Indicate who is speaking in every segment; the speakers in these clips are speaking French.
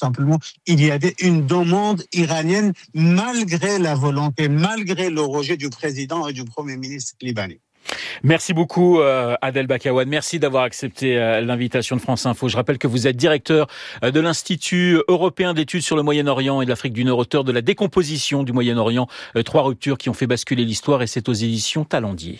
Speaker 1: simplement, il y avait une demande iranienne malgré la volonté, malgré le rejet du président et du Premier ministre libanais.
Speaker 2: Merci beaucoup Adel Bakawan, merci d'avoir accepté l'invitation de France Info. Je rappelle que vous êtes directeur de l'Institut européen d'études sur le Moyen-Orient et de l'Afrique du Nord, auteur de La décomposition du Moyen-Orient, 3 ruptures qui ont fait basculer l'histoire, et c'est aux éditions Talendier.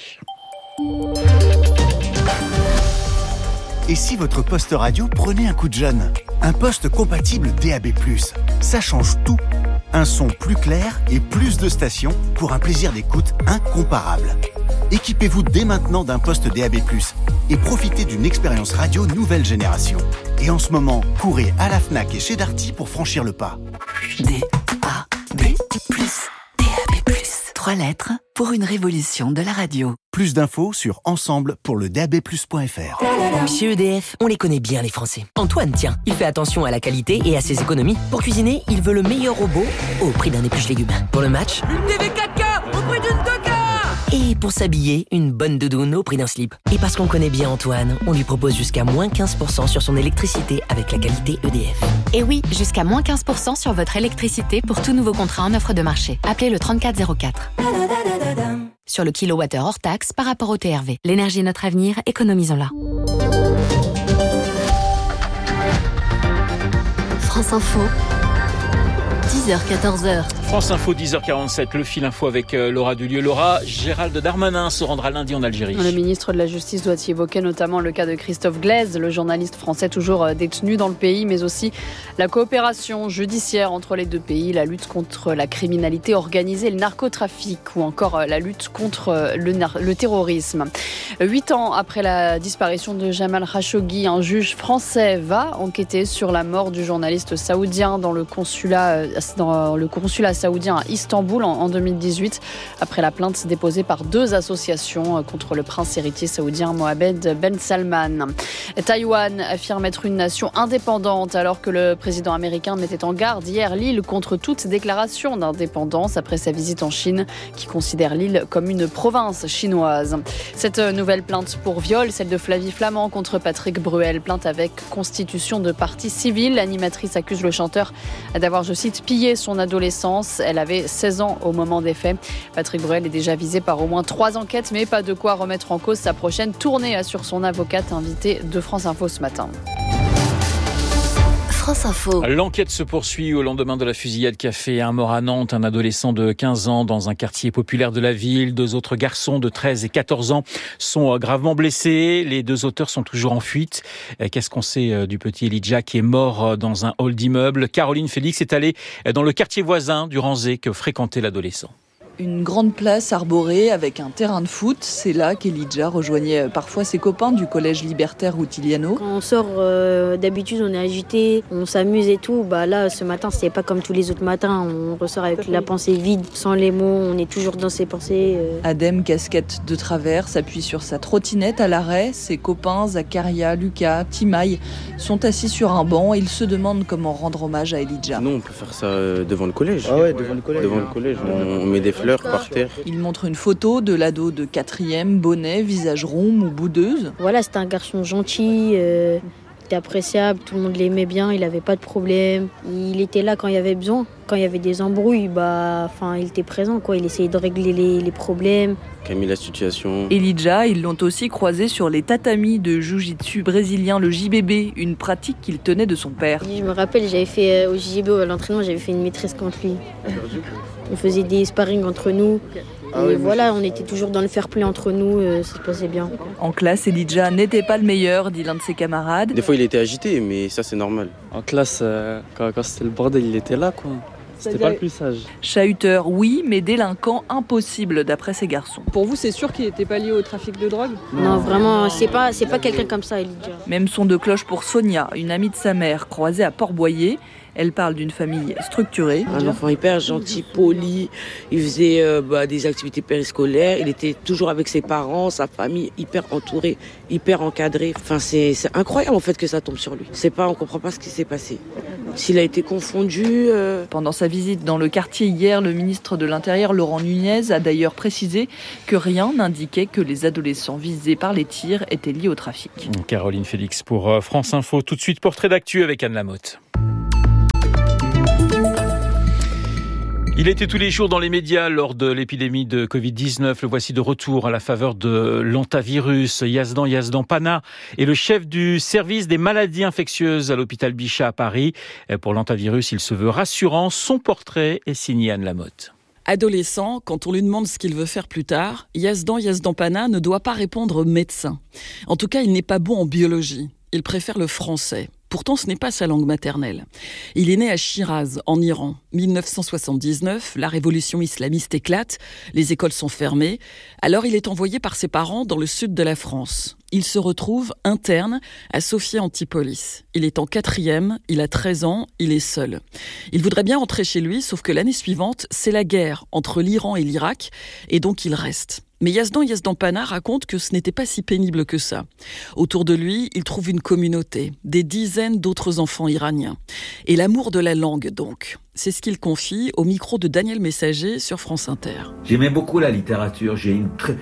Speaker 3: Et si votre poste radio prenait un coup de jeune ? Un poste compatible DAB+, ça change tout. Un son plus clair et plus de stations pour un plaisir d'écoute incomparable. Équipez-vous dès maintenant d'un poste DAB+, et profitez d'une expérience radio nouvelle génération. Et en ce moment, courez à la Fnac et chez Darty pour franchir le pas.
Speaker 4: DAB+, DAB+. 3 lettres pour une révolution de la radio.
Speaker 3: Plus d'infos sur ensemble pour le dabplus.fr.
Speaker 5: Chez EDF, on les connaît bien les Français. Antoine, tiens, il fait attention à la qualité et à ses économies. Pour cuisiner, il veut le meilleur robot au prix d'un épluche-légumes. Pour le match,
Speaker 6: une TV 4K au prix d'une 2K.
Speaker 5: Et pour s'habiller, une bonne doudoune au prix d'un slip. Et parce qu'on connaît bien Antoine, on lui propose jusqu'à moins 15% sur son électricité avec la qualité EDF.
Speaker 7: Et oui, jusqu'à moins 15% sur votre électricité pour tout nouveau contrat en offre de marché. Appelez le 3404. Sur le kilowattheure hors taxe par rapport au TRV. L'énergie est notre avenir, économisons-la.
Speaker 8: France Info, 10h-14h.
Speaker 2: France Info, 10h47, le fil info avec Laura Dulieu. Laura, Gérald Darmanin se rendra lundi en Algérie.
Speaker 9: Le ministre de la Justice doit y évoquer notamment le cas de Christophe Glaise, le journaliste français toujours détenu dans le pays, mais aussi la coopération judiciaire entre les deux pays, la lutte contre la criminalité organisée, le narcotrafic ou encore la lutte contre le terrorisme. 8 ans après la disparition de Jamal Khashoggi, un juge français va enquêter sur la mort du journaliste saoudien dans le consulat saoudien à Istanbul en 2018, après la plainte déposée par 2 associations contre le prince héritier saoudien Mohammed Ben Salman. Taïwan affirme être une nation indépendante alors que le président américain mettait en garde hier l'île contre toute déclaration d'indépendance après sa visite en Chine, qui considère l'île comme une province chinoise. Cette nouvelle plainte pour viol, celle de Flavie Flament contre Patrick Bruel, plainte avec constitution de partie civile. L'animatrice accuse le chanteur d'avoir, je cite, pillé son adolescence. Elle avait 16 ans au moment des faits. Patrick Bruel est déjà visé par au moins 3 enquêtes, mais pas de quoi remettre en cause sa prochaine tournée, assure son avocate invitée de France Info ce matin.
Speaker 8: France Info.
Speaker 2: L'enquête se poursuit au lendemain de la fusillade qui a fait un mort à Nantes, un adolescent de 15 ans dans un quartier populaire de la ville. 2 autres garçons de 13 et 14 ans sont gravement blessés. Les 2 auteurs sont toujours en fuite. Qu'est-ce qu'on sait du petit Elijah qui est mort dans un hall d'immeuble ? Caroline Félix est allée dans le quartier voisin du Ranzé que fréquentait l'adolescent.
Speaker 10: Une grande place arborée avec un terrain de foot, c'est là qu'Elijah rejoignait parfois ses copains du collège libertaire Routiliano.
Speaker 11: Quand on sort, d'habitude on est agité, on s'amuse et tout. Là, ce matin, c'était pas comme tous les autres matins. On ressort avec la pensée vide, sans les mots, on est toujours dans ses pensées.
Speaker 10: Adem, casquette de travers, s'appuie sur sa trottinette à l'arrêt. Ses copains, Zakaria, Lucas, Timaï, sont assis sur un banc et ils se demandent comment rendre hommage à Elijah.
Speaker 12: Non, on peut faire ça devant le collège.
Speaker 13: Ah ouais, devant le collège.
Speaker 12: Devant le collège, on met des fleurs par terre.
Speaker 10: Il montre une photo de l'ado de 4e, bonnet, visage rond ou boudeuse.
Speaker 11: Voilà, c'était un garçon gentil, était appréciable, tout le monde l'aimait bien, il n'avait pas de problème. Il était là quand il y avait besoin, quand il y avait des embrouilles, il était présent, quoi. Il essayait de régler les problèmes.
Speaker 12: Calmer la situation.
Speaker 10: Elijah, ils l'ont aussi croisé sur les tatamis de jiu-jitsu brésilien, le JBB, une pratique qu'il tenait de son père.
Speaker 11: Je me rappelle, j'avais fait au JBB, à l'entraînement, j'avais fait une maîtresse contre lui. On faisait des sparring entre nous. Et voilà, on était toujours dans le fair play entre nous, ça se passait bien.
Speaker 10: En classe, Elijah n'était pas le meilleur, dit l'un de ses camarades.
Speaker 12: Des fois, il était agité, mais ça, c'est normal.
Speaker 13: En classe, quand c'était le bordel, il était là, quoi. C'était pas le plus sage.
Speaker 10: Chahuteur, oui, mais délinquant, impossible, d'après ces garçons.
Speaker 9: Pour vous, c'est sûr qu'il n'était pas lié au trafic de drogue ?
Speaker 11: Non, vraiment, c'est pas quelqu'un comme ça, Elijah.
Speaker 10: Même son de cloche pour Sonia, une amie de sa mère, croisée à Port-Boyer. Elle parle d'une famille structurée.
Speaker 14: Un enfant hyper gentil, poli, il faisait des activités périscolaires, il était toujours avec ses parents, sa famille hyper entourée, hyper encadrée. Enfin, c'est incroyable en fait que ça tombe sur lui. On comprend pas ce qui s'est passé. S'il a été confondu...
Speaker 10: Pendant sa visite dans le quartier hier, le ministre de l'Intérieur, Laurent Nunez, a d'ailleurs précisé que rien n'indiquait que les adolescents visés par les tirs étaient liés au trafic.
Speaker 2: Caroline Félix pour France Info. Tout de suite, portrait d'actu avec Anne Lamotte. Il était tous les jours dans les médias lors de l'épidémie de Covid-19. Le voici de retour à la faveur de l'antavirus. Yazdan Panah est le chef du service des maladies infectieuses à l'hôpital Bichat à Paris. Pour l'antavirus, il se veut rassurant. Son portrait est signé Anne Lamotte.
Speaker 8: Adolescent, quand on lui demande ce qu'il veut faire plus tard, Yazdan Panah ne doit pas répondre médecin. En tout cas, il n'est pas bon en biologie. Il préfère le français. Pourtant, ce n'est pas sa langue maternelle. Il est né à Shiraz, en Iran. 1979, la révolution islamiste éclate, les écoles sont fermées. Alors, il est envoyé par ses parents dans le sud de la France. Il se retrouve interne à Sophia Antipolis. Il est en 4e, il a 13 ans, il est seul. Il voudrait bien rentrer chez lui, sauf que l'année suivante, c'est la guerre entre l'Iran et l'Irak, et donc il reste. Mais Yazdan Panah raconte que ce n'était pas si pénible que ça. Autour de lui, il trouve une communauté, des dizaines d'autres enfants iraniens. Et l'amour de la langue, donc. C'est ce qu'il confie au micro de Daniel Messager sur France Inter.
Speaker 15: J'aimais beaucoup la littérature. J'ai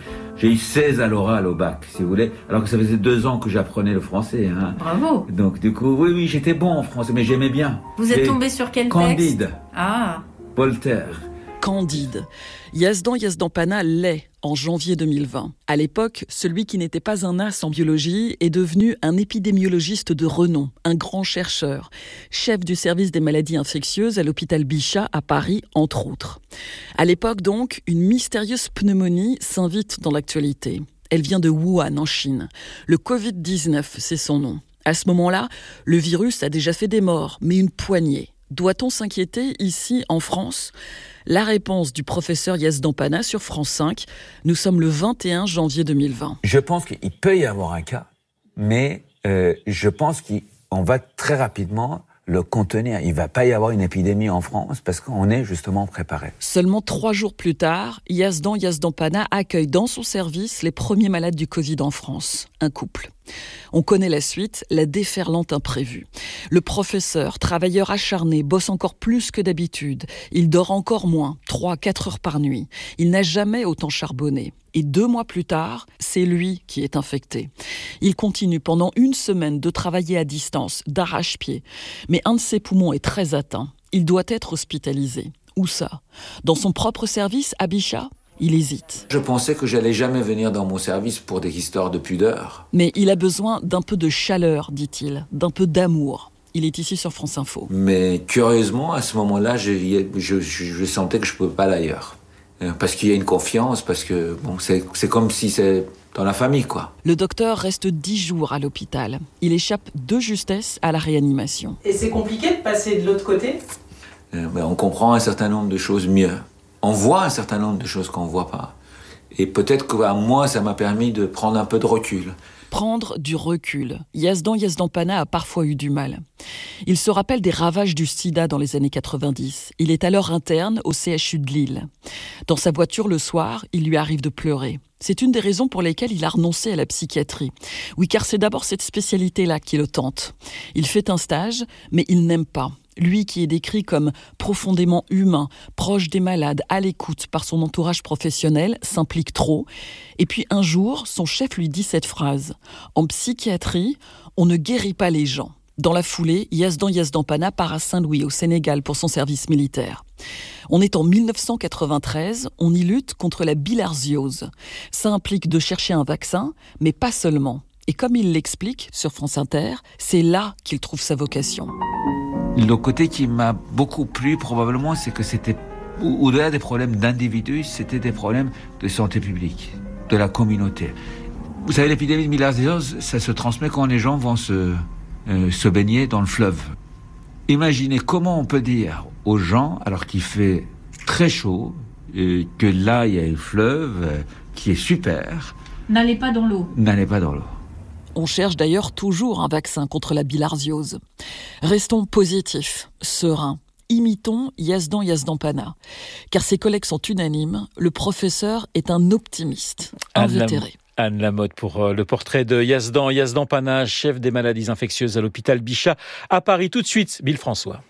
Speaker 15: eu 16 à l'oral au bac, si vous voulez, alors que ça faisait 2 ans que j'apprenais le français. Hein.
Speaker 16: Bravo.
Speaker 15: Donc du coup, oui, j'étais bon en français, mais j'aimais bien.
Speaker 16: Vous êtes tombé sur quel texte ?
Speaker 15: Candide.
Speaker 16: Ah.
Speaker 15: Voltaire.
Speaker 8: Candide. Yazdan Panah l'est en janvier 2020. À l'époque, celui qui n'était pas un as en biologie est devenu un épidémiologiste de renom, un grand chercheur, chef du service des maladies infectieuses à l'hôpital Bichat à Paris, entre autres. À l'époque donc, une mystérieuse pneumonie s'invite dans l'actualité. Elle vient de Wuhan, en Chine. Le Covid-19, c'est son nom. À ce moment-là, le virus a déjà fait des morts, mais une poignée. Doit-on s'inquiéter ici, en France ? La réponse du professeur Yazdan Panah sur France 5. Nous sommes le 21 janvier 2020.
Speaker 15: Je pense qu'il peut y avoir un cas, mais je pense qu'on va très rapidement le contenir. Il ne va pas y avoir une épidémie en France parce qu'on est justement préparé.
Speaker 8: Seulement 3 jours plus tard, Yazdan Panah accueille dans son service les premiers malades du Covid en France. Un couple. On connaît la suite, la déferlante imprévue. Le professeur, travailleur acharné, bosse encore plus que d'habitude. Il dort encore moins, 3-4 heures par nuit. Il n'a jamais autant charbonné. Et 2 mois plus tard, c'est lui qui est infecté. Il continue pendant 1 semaine de travailler à distance, d'arrache-pied. Mais un de ses poumons est très atteint. Il doit être hospitalisé. Où ça ? Dans son propre service, à Bichat ? Il hésite.
Speaker 15: Je pensais que j'allais jamais venir dans mon service pour des histoires de pudeur.
Speaker 8: Mais il a besoin d'un peu de chaleur, dit-il, d'un peu d'amour. Il est ici sur France Info.
Speaker 15: Mais curieusement, à ce moment-là, je sentais que je ne pouvais pas aller ailleurs. Parce qu'il y a une confiance, parce que bon, c'est comme si c'est dans la famille, quoi.
Speaker 8: Le docteur reste 10 jours à l'hôpital. Il échappe de justesse à la réanimation.
Speaker 16: Et c'est compliqué de passer de l'autre côté ?
Speaker 15: On comprend un certain nombre de choses mieux. On voit un certain nombre de choses qu'on ne voit pas. Et peut-être que moi, ça m'a permis de prendre un peu de recul.
Speaker 8: Prendre du recul. Yazdan Panah a parfois eu du mal. Il se rappelle des ravages du sida dans les années 90. Il est alors interne au CHU de Lille. Dans sa voiture le soir, il lui arrive de pleurer. C'est une des raisons pour lesquelles il a renoncé à la psychiatrie. Oui, car c'est d'abord cette spécialité-là qui le tente. Il fait un stage, mais il n'aime pas. Lui qui est décrit comme profondément humain, proche des malades, à l'écoute par son entourage professionnel, s'implique trop. Et puis un jour, son chef lui dit cette phrase. En psychiatrie, on ne guérit pas les gens. Dans la foulée, Yazdan Panah part à Saint-Louis, au Sénégal, pour son service militaire. On est en 1993, on y lutte contre la bilharziose. Ça implique de chercher un vaccin, mais pas seulement. Et comme il l'explique sur France Inter, c'est là qu'il trouve sa vocation.
Speaker 15: Le côté qui m'a beaucoup plu, probablement, c'est que c'était, au-delà des problèmes d'individus, c'était des problèmes de santé publique, de la communauté. Vous savez, l'épidémie de bilharziose, ça se transmet quand les gens vont se baigner dans le fleuve. Imaginez comment on peut dire aux gens, alors qu'il fait très chaud, que là, il y a le fleuve qui est super.
Speaker 16: N'allez pas dans l'eau.
Speaker 15: N'allez pas dans l'eau.
Speaker 8: On cherche d'ailleurs toujours un vaccin contre la bilharziose. Restons positifs, sereins. Imitons Yazdan Panah. Car ses collègues sont unanimes, le professeur est un optimiste, invétéré.
Speaker 2: Anne Lamotte pour le portrait de Yazdan Panah, chef des maladies infectieuses à l'hôpital Bichat à Paris. Tout de suite, Bill François.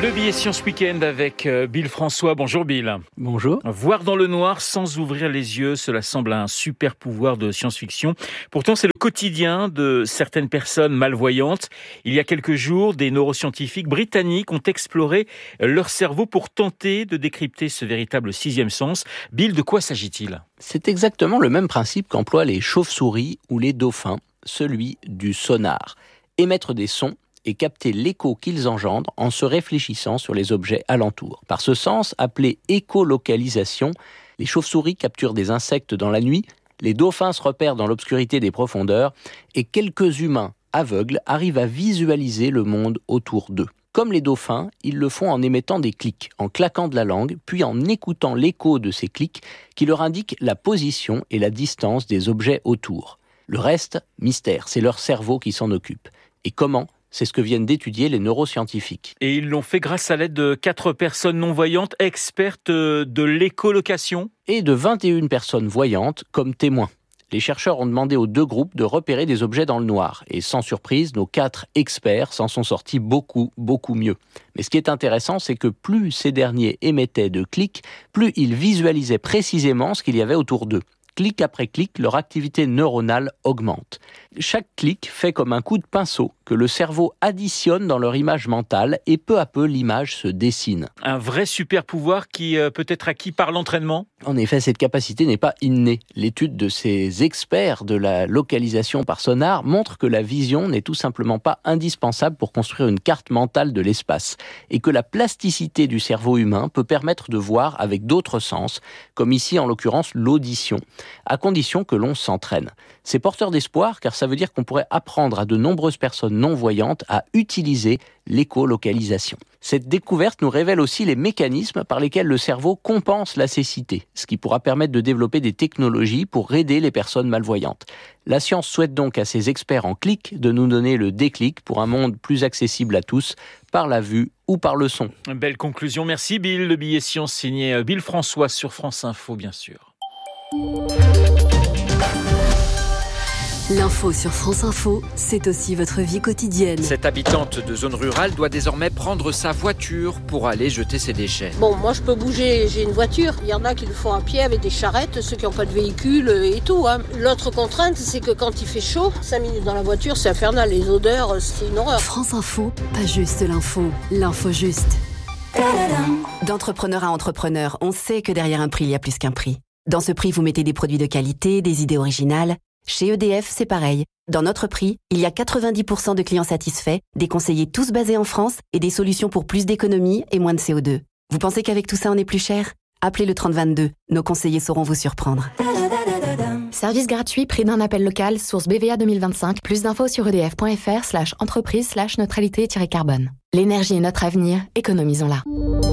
Speaker 2: Le billet Science Week-end avec Bill François. Bonjour Bill.
Speaker 17: Bonjour.
Speaker 2: Voir dans le noir sans ouvrir les yeux, cela semble un super pouvoir de science-fiction. Pourtant, c'est le quotidien de certaines personnes malvoyantes. Il y a quelques jours, des neuroscientifiques britanniques ont exploré leur cerveau pour tenter de décrypter ce véritable sixième sens. Bill, de quoi s'agit-il ?
Speaker 17: C'est exactement le même principe qu'emploient les chauves-souris ou les dauphins, celui du sonar. Émettre des sons et capter l'écho qu'ils engendrent en se réfléchissant sur les objets alentours. Par ce sens, appelé écolocalisation, les chauves-souris capturent des insectes dans la nuit, les dauphins se repèrent dans l'obscurité des profondeurs et quelques humains aveugles arrivent à visualiser le monde autour d'eux. Comme les dauphins, ils le font en émettant des clics, en claquant de la langue, puis en écoutant l'écho de ces clics qui leur indiquent la position et la distance des objets autour. Le reste, mystère, c'est leur cerveau qui s'en occupe. Et comment ? C'est ce que viennent d'étudier les neuroscientifiques.
Speaker 2: Et ils l'ont fait grâce à l'aide de 4 personnes non-voyantes expertes de l'écolocation.
Speaker 17: Et de 21 personnes voyantes comme témoins. Les chercheurs ont demandé aux 2 groupes de repérer des objets dans le noir. Et sans surprise, nos 4 experts s'en sont sortis beaucoup mieux. Mais ce qui est intéressant, c'est que plus ces derniers émettaient de clics, plus ils visualisaient précisément ce qu'il y avait autour d'eux. Clic après clic, leur activité neuronale augmente. Chaque clic fait comme un coup de pinceau que le cerveau additionne dans leur image mentale et peu à peu l'image se dessine.
Speaker 2: Un vrai super pouvoir qui peut être acquis par l'entraînement ?
Speaker 17: En effet, cette capacité n'est pas innée. L'étude de ces experts de la localisation par sonar montre que la vision n'est tout simplement pas indispensable pour construire une carte mentale de l'espace et que la plasticité du cerveau humain peut permettre de voir avec d'autres sens, comme ici en l'occurrence l'audition, à condition que l'on s'entraîne. C'est porteur d'espoir car ça veut dire qu'on pourrait apprendre à de nombreuses personnes non-voyantes à utiliser l'écolocalisation. Cette découverte nous révèle aussi les mécanismes par lesquels le cerveau compense la cécité, ce qui pourra permettre de développer des technologies pour aider les personnes malvoyantes. La science souhaite donc à ses experts en clic de nous donner le déclic pour un monde plus accessible à tous, par la vue ou par le son.
Speaker 2: Belle conclusion, merci Bill. Le billet science signé Bill François sur France Info, bien sûr.
Speaker 18: L'info sur France Info, c'est aussi votre vie quotidienne.
Speaker 19: Cette habitante de zone rurale doit désormais prendre sa voiture pour aller jeter ses déchets.
Speaker 20: Bon, moi je peux bouger, j'ai une voiture. Il y en a qui le font à pied avec des charrettes, ceux qui n'ont pas de véhicule et tout. L'autre contrainte, c'est que quand il fait chaud, 5 minutes dans la voiture, c'est infernal. Les odeurs, c'est une horreur.
Speaker 18: France Info, pas juste l'info juste. D'entrepreneur à entrepreneur, on sait que derrière un prix, il y a plus qu'un prix. Dans ce prix, vous mettez des produits de qualité, des idées originales. Chez EDF, c'est pareil. Dans notre prix, il y a 90% de clients satisfaits, des conseillers tous basés en France et des solutions pour plus d'économie et moins de CO2. Vous pensez qu'avec tout ça, on est plus cher ? Appelez le 3022. Nos conseillers sauront vous surprendre.
Speaker 7: Service gratuit, prix d'un appel local, source BVA 2025. Plus d'infos sur edf.fr/entreprise/neutralité-carbone. L'énergie est notre avenir, économisons-la.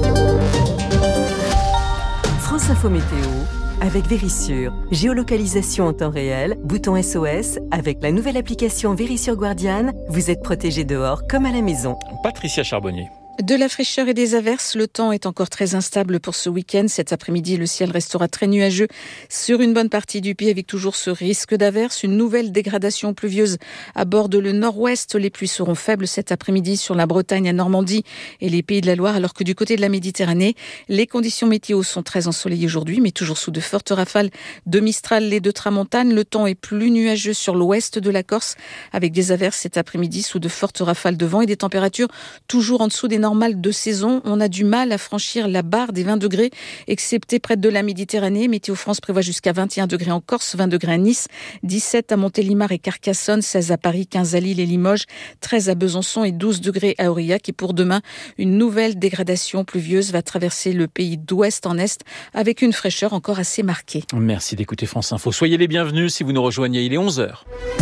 Speaker 18: France Info Météo. Avec Vérissure, géolocalisation en temps réel, bouton SOS, avec la nouvelle application Vérissure Guardian, vous êtes protégé dehors comme à la maison.
Speaker 2: Patricia Charbonnier.
Speaker 21: De la fraîcheur et des averses, le temps est encore très instable pour ce week-end. Cet après-midi, le ciel restera très nuageux sur une bonne partie du pays avec toujours ce risque d'averse. Une nouvelle dégradation pluvieuse aborde le nord-ouest. Les pluies seront faibles cet après-midi sur la Bretagne, la Normandie et les Pays de la Loire, alors que du côté de la Méditerranée, les conditions météo sont très ensoleillées aujourd'hui, mais toujours sous de fortes rafales de Mistral et de Tramontane. Le temps est plus nuageux sur l'ouest de la Corse avec des averses cet après-midi sous de fortes rafales de vent et des températures toujours en dessous des normales de saison. On a du mal à franchir la barre des 20 degrés, excepté près de la Méditerranée. Météo France prévoit jusqu'à 21 degrés en Corse, 20 degrés à Nice, 17 à Montélimar et Carcassonne, 16 à Paris, 15 à Lille et Limoges, 13 à Besançon et 12 degrés à Aurillac. Et pour demain, une nouvelle dégradation pluvieuse va traverser le pays d'ouest en est avec une fraîcheur encore assez marquée.
Speaker 2: Merci d'écouter France Info. Soyez les bienvenus si vous nous rejoignez. Il est 11h.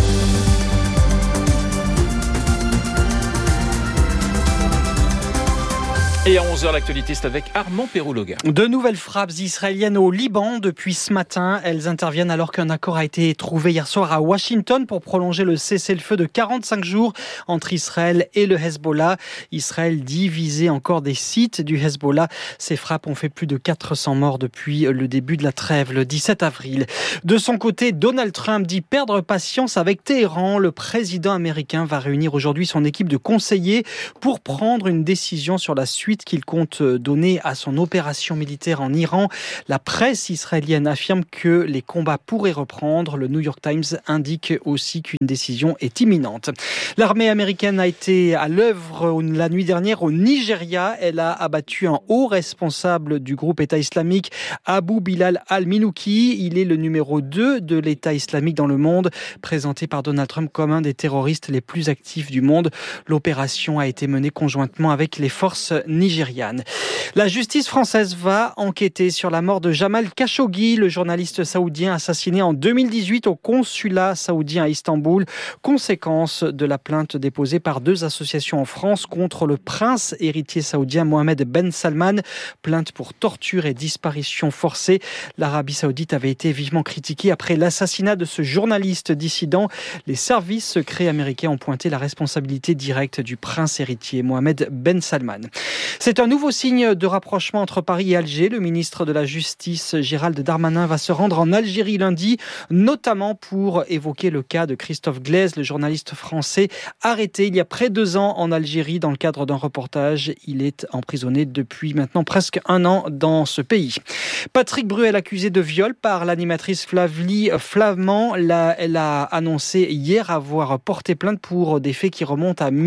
Speaker 2: Et à 11h, l'actualité, c'est avec Armand Pérouloga.
Speaker 22: De nouvelles frappes israéliennes au Liban depuis ce matin. Elles interviennent alors qu'un accord a été trouvé hier soir à Washington pour prolonger le cessez-le-feu de 45 jours entre Israël et le Hezbollah. Israël dit viser encore des sites du Hezbollah. Ces frappes ont fait plus de 400 morts depuis le début de la trêve, le 17 avril. De son côté, Donald Trump dit perdre patience avec Téhéran. Le président américain va réunir aujourd'hui son équipe de conseillers pour prendre une décision sur la suite suite qu'il compte donner à son opération militaire en Iran. La presse israélienne affirme que les combats pourraient reprendre. Le New York Times indique aussi qu'une décision est imminente. L'armée américaine a été à l'œuvre la nuit dernière au Nigeria. Elle a abattu un haut responsable du groupe État islamique, Abu Bilal al-Minouki. Il est le numéro 2 de l'État islamique dans le monde, présenté par Donald Trump comme un des terroristes les plus actifs du monde. L'opération a été menée conjointement avec les forces nigérianes. La justice française va enquêter sur la mort de Jamal Khashoggi, le journaliste saoudien assassiné en 2018 au consulat saoudien à Istanbul, conséquence de la plainte déposée par 2 associations en France contre le prince héritier saoudien Mohammed Ben Salman, plainte pour torture et disparition forcée. L'Arabie saoudite avait été vivement critiquée après l'assassinat de ce journaliste dissident. Les services secrets américains ont pointé la responsabilité directe du prince héritier Mohammed Ben Salman. C'est un nouveau signe de rapprochement entre Paris et Alger. Le ministre de la Justice, Gérald Darmanin, va se rendre en Algérie lundi, notamment pour évoquer le cas de Christophe Glaise, le journaliste français arrêté il y a près de 2 ans en Algérie dans le cadre d'un reportage. Il est emprisonné depuis maintenant presque 1 an dans ce pays. Patrick Bruel accusé de viol par l'animatrice Flavie Flament. Elle a annoncé hier avoir porté plainte pour des faits qui remontent à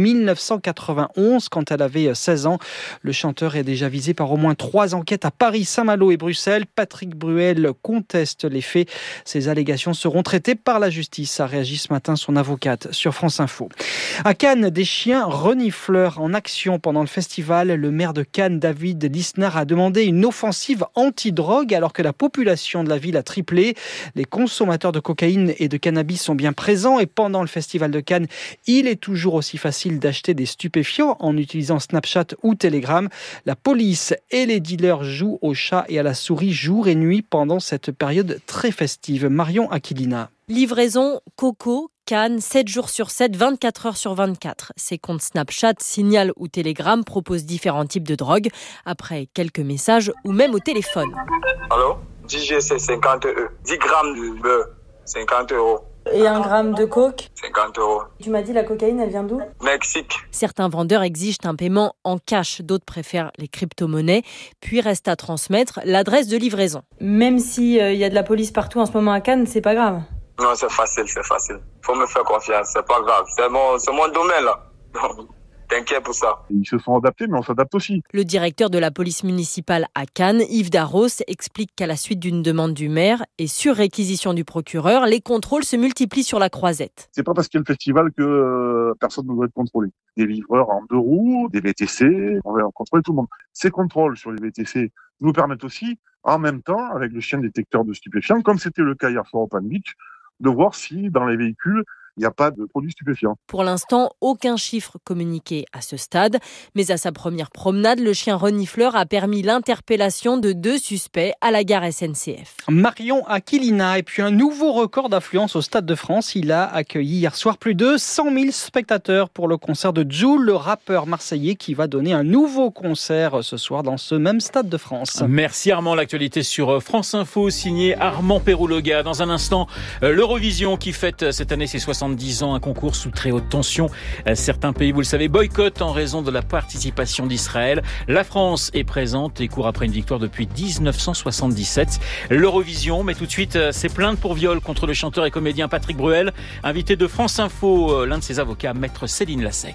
Speaker 22: 1991 quand elle avait 16 ans. Le chanteur est déjà visé par au moins 3 enquêtes à Paris, Saint-Malo et Bruxelles. Patrick Bruel conteste les faits. Ces allégations seront traitées par la justice, a réagi ce matin son avocate sur France Info. À Cannes, des chiens renifleurs en action pendant le festival. Le maire de Cannes, David Lisnard, a demandé une offensive anti-drogue alors que la population de la ville a triplé. Les consommateurs de cocaïne et de cannabis sont bien présents et pendant le festival de Cannes, il est toujours aussi facile d'acheter des stupéfiants en utilisant Snapchat ou Telegram. La police et les dealers jouent au chat et à la souris jour et nuit pendant cette période très festive. Marion Aquilina.
Speaker 1: Livraison Coco, Cannes, 7 jours sur 7, 24 heures sur 24. Ces comptes Snapchat, Signal ou Telegram proposent différents types de drogues, après quelques messages ou même au téléphone.
Speaker 4: Allô ? 10 GC, 50 €. 10 grammes de beurre, 50 €.
Speaker 1: Et 1 gramme de coke ?
Speaker 4: 50 €.
Speaker 1: Tu m'as dit la cocaïne, elle vient d'où ?
Speaker 4: Mexique.
Speaker 1: Certains vendeurs exigent un paiement en cash, d'autres préfèrent les crypto-monnaies, puis reste à transmettre l'adresse de livraison. Même s'il y a de la police partout en ce moment à Cannes, c'est pas grave ?
Speaker 4: Non, c'est facile. Faut me faire confiance, c'est pas grave. C'est mon domaine, là. T'inquiète pour ça.
Speaker 23: Ils se sont adaptés, mais on s'adapte aussi.
Speaker 1: Le directeur de la police municipale à Cannes, Yves Darros, explique qu'à la suite d'une demande du maire et sur réquisition du procureur, les contrôles se multiplient sur la Croisette.
Speaker 23: C'est pas parce qu'il y a le festival que personne ne doit être contrôlé. Des livreurs en 2 roues, des VTC, on va contrôler tout le monde. Ces contrôles sur les VTC nous permettent aussi, en même temps, avec le chien détecteur de stupéfiants, comme c'était le cas hier soir au Palm Beach, de voir si dans les véhicules, il n'y a pas de produits stupéfiants.
Speaker 1: Pour l'instant, aucun chiffre communiqué à ce stade. Mais à sa première promenade, le chien renifleur a permis l'interpellation de 2 suspects à la gare SNCF.
Speaker 22: Marion Aquilina. Et puis un nouveau record d'affluence au Stade de France. Il a accueilli hier soir plus de 100 000 spectateurs pour le concert de Jul, le rappeur marseillais qui va donner un nouveau concert ce soir dans ce même Stade de France.
Speaker 2: Merci Armand. L'actualité sur France Info, signé Armand Pérouloga. Dans un instant, l'Eurovision qui fête cette année ses 70 ans, un concours sous très haute tension. Certains pays, vous le savez, boycottent en raison de la participation d'Israël. La France est présente et court après une victoire depuis 1977. L'Eurovision, mais tout de suite, c'est plainte pour viol contre le chanteur et comédien Patrick Bruel, invité de France Info, l'un de ses avocats, maître Céline Lassec.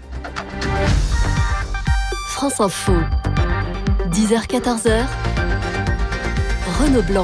Speaker 24: France Info, 10h-14h, Renaud Blanc.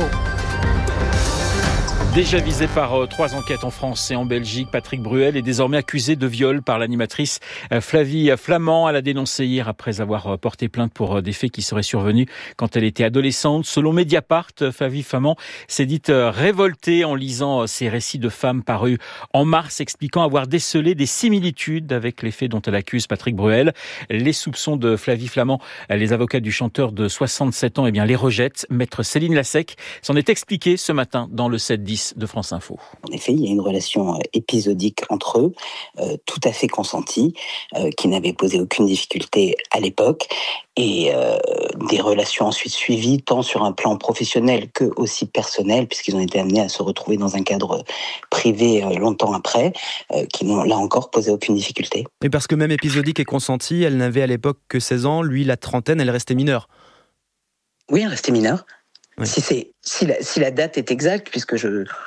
Speaker 2: Déjà visé par 3 enquêtes en France et en Belgique, Patrick Bruel est désormais accusé de viol par l'animatrice Flavie Flament. Elle a dénoncé hier après avoir porté plainte pour des faits qui seraient survenus quand elle était adolescente. Selon Mediapart, Flavie Flament s'est dite révoltée en lisant ces récits de femmes parus en mars, expliquant avoir décelé des similitudes avec les faits dont elle accuse Patrick Bruel. Les soupçons de Flavie Flament, les avocats du chanteur de 67 ans, les rejettent. Maître Céline Lassec s'en est expliquée ce matin dans le 7-10 journaliste de France Info.
Speaker 3: En effet, il y a une relation épisodique entre eux, tout à fait consentie, qui n'avait posé aucune difficulté à l'époque, et des relations ensuite suivies, tant sur un plan professionnel que aussi personnel, puisqu'ils ont été amenés à se retrouver dans un cadre privé longtemps après, qui n'ont là encore posé aucune difficulté.
Speaker 5: Et parce que même épisodique et consentie, elle n'avait à l'époque que 16 ans, lui la trentaine, elle restait mineure.
Speaker 3: Oui, elle restait mineure.
Speaker 5: Oui.
Speaker 3: Si la date est exacte, puisque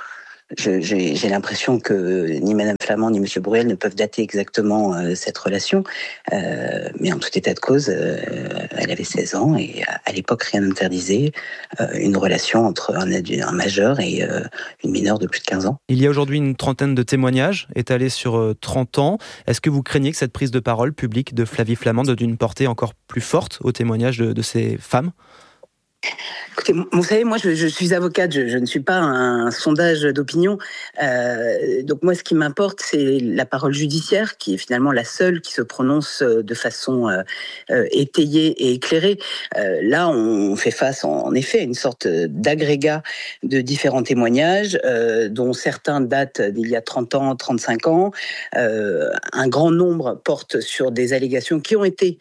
Speaker 3: j'ai l'impression que ni Madame Flamand ni Monsieur Bruel ne peuvent dater exactement cette relation, mais en tout état de cause, elle avait 16 ans et à l'époque rien n'interdisait une relation entre un majeur et une mineure de plus de 15 ans.
Speaker 5: Il y a aujourd'hui une trentaine de témoignages étalés sur 30 ans. Est-ce que vous craignez que cette prise de parole publique de Flavie Flament donne une portée encore plus forte aux témoignages de ces femmes ?
Speaker 3: Écoutez, vous savez, moi je suis avocate, je ne suis pas un sondage d'opinion, donc moi ce qui m'importe c'est la parole judiciaire qui est finalement la seule qui se prononce de façon étayée et éclairée. Là on fait face en effet à une sorte d'agrégat de différents témoignages, dont certains datent d'il y a 30 ans, 35 ans, un grand nombre portent sur des allégations qui ont été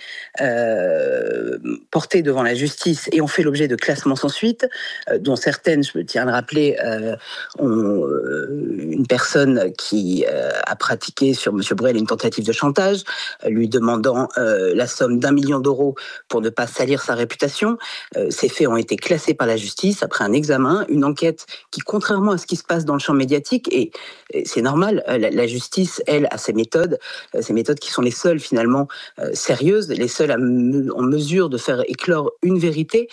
Speaker 3: portées devant la justice et ont fait l'objet de classements sans suite, dont certaines, je me tiens à le rappeler, ont une personne qui a pratiqué sur M. Bruel une tentative de chantage, lui demandant la somme d'1 million d'euros pour ne pas salir sa réputation. Ces faits ont été classés par la justice après un examen, une enquête qui, contrairement à ce qui se passe dans le champ médiatique, et c'est normal, la justice, elle, a ses méthodes qui sont les seules finalement sérieuses, les seules en mesure de faire éclore une vérité,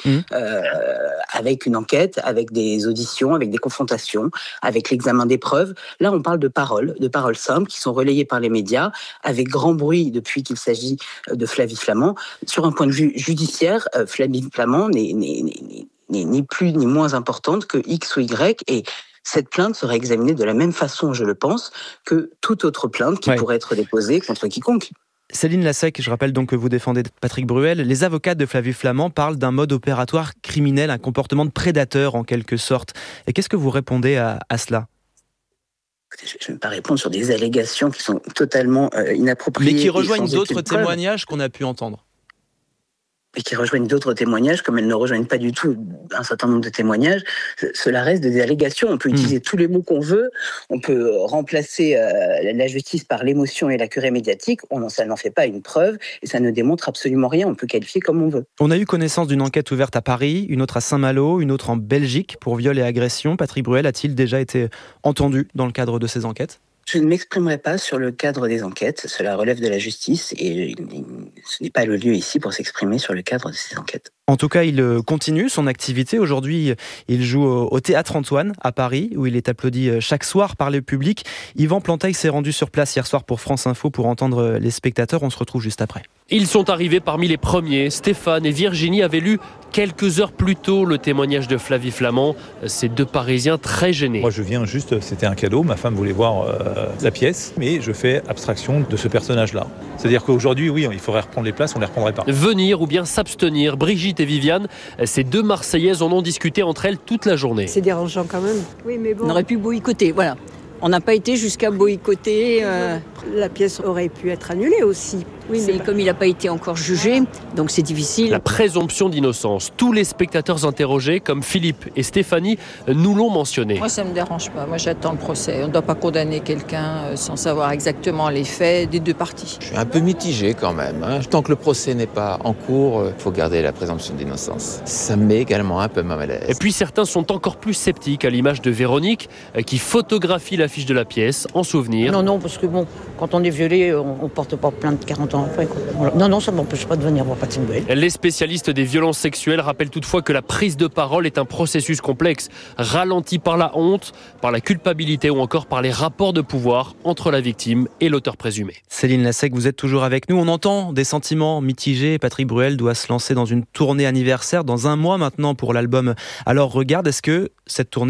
Speaker 3: avec une enquête, avec des auditions, avec des confrontations, avec l'examen des preuves. Là, on parle de paroles simples qui sont relayées par les médias, avec grand bruit depuis qu'il s'agit de Flavie Flament. Sur un point de vue judiciaire, Flavie Flament n'est ni plus ni moins importante que X ou Y, et cette plainte sera examinée de la même façon, je le pense, que toute autre plainte qui pourrait être déposée contre quiconque.
Speaker 5: Céline Lasec, je rappelle donc que vous défendez Patrick Bruel. Les avocats de Flavie Flament parlent d'un mode opératoire criminel, un comportement de prédateur en quelque sorte. Et qu'est-ce que vous répondez à cela ?
Speaker 3: Je ne vais pas répondre sur des allégations qui sont totalement inappropriées.
Speaker 5: Mais qui rejoignent d'autres témoignages qu'on a pu entendre.
Speaker 3: Et qui rejoignent d'autres témoignages, comme elles ne rejoignent pas du tout un certain nombre de témoignages. Cela reste des allégations. On peut utiliser tous les mots qu'on veut. On peut remplacer la justice par l'émotion et la curée médiatique. Ça n'en fait pas une preuve et ça ne démontre absolument rien. On peut qualifier comme on veut.
Speaker 5: On a eu connaissance d'une enquête ouverte à Paris, une autre à Saint-Malo, une autre en Belgique pour viol et agression. Patrick Bruel a-t-il déjà été entendu dans le cadre de ces enquêtes ?
Speaker 3: Je ne m'exprimerai pas sur le cadre des enquêtes. Cela relève de la justice et ce n'est pas le lieu ici pour s'exprimer sur le cadre de ces enquêtes.
Speaker 5: En tout cas, il continue son activité. Aujourd'hui, il joue au Théâtre Antoine à Paris, où il est applaudi chaque soir par le public. Yvan Planteil s'est rendu sur place hier soir pour France Info pour entendre les spectateurs. On se retrouve juste après.
Speaker 6: Ils sont arrivés parmi les premiers. Stéphane et Virginie avaient lu quelques heures plus tôt le témoignage de Flavie Flament. Ces deux Parisiens très gênés.
Speaker 12: Moi, je viens juste, c'était un cadeau. Ma femme voulait voir la pièce, mais je fais abstraction de ce personnage-là. C'est-à-dire qu'aujourd'hui, oui, il faudrait reprendre les places, on ne les reprendrait pas.
Speaker 6: Venir ou bien s'abstenir. Brigitte et Viviane, ces deux Marseillaises en ont discuté entre elles toute la journée.
Speaker 25: C'est dérangeant quand même.
Speaker 26: Oui, mais bon.
Speaker 25: On aurait pu boycotter, voilà. On n'a pas été jusqu'à boycotter.
Speaker 26: La pièce aurait pu être annulée aussi.
Speaker 25: Oui, mais comme il n'a pas été encore jugé, donc c'est difficile.
Speaker 6: La présomption d'innocence. Tous les spectateurs interrogés, comme Philippe et Stéphanie, nous l'ont mentionné.
Speaker 27: Moi, ça ne me dérange pas. Moi, j'attends le procès. On ne doit pas condamner quelqu'un sans savoir exactement les faits des deux parties.
Speaker 28: Je suis un peu mitigé quand même. Tant que le procès n'est pas en cours, il faut garder la présomption d'innocence. Ça me met également un peu mal à l'aise.
Speaker 6: Et puis certains sont encore plus sceptiques, à l'image de Véronique, qui photographie l'affiche de la pièce en souvenir.
Speaker 26: Non, parce que bon, quand on est violé, on ne porte pas plainte 40 ans après. Voilà. Non, ça ne m'empêche pas de venir voir Patrick Bruel.
Speaker 6: Les spécialistes des violences sexuelles rappellent toutefois que la prise de parole est un processus complexe, ralenti par la honte, par la culpabilité ou encore par les rapports de pouvoir entre la victime et l'auteur présumé.
Speaker 5: Céline Lasec, vous êtes toujours avec nous. On entend des sentiments mitigés. Patrick Bruel doit se lancer dans une tournée anniversaire dans un mois maintenant pour l'album Alors Regarde. Est-ce que cette tournée aura lieu ?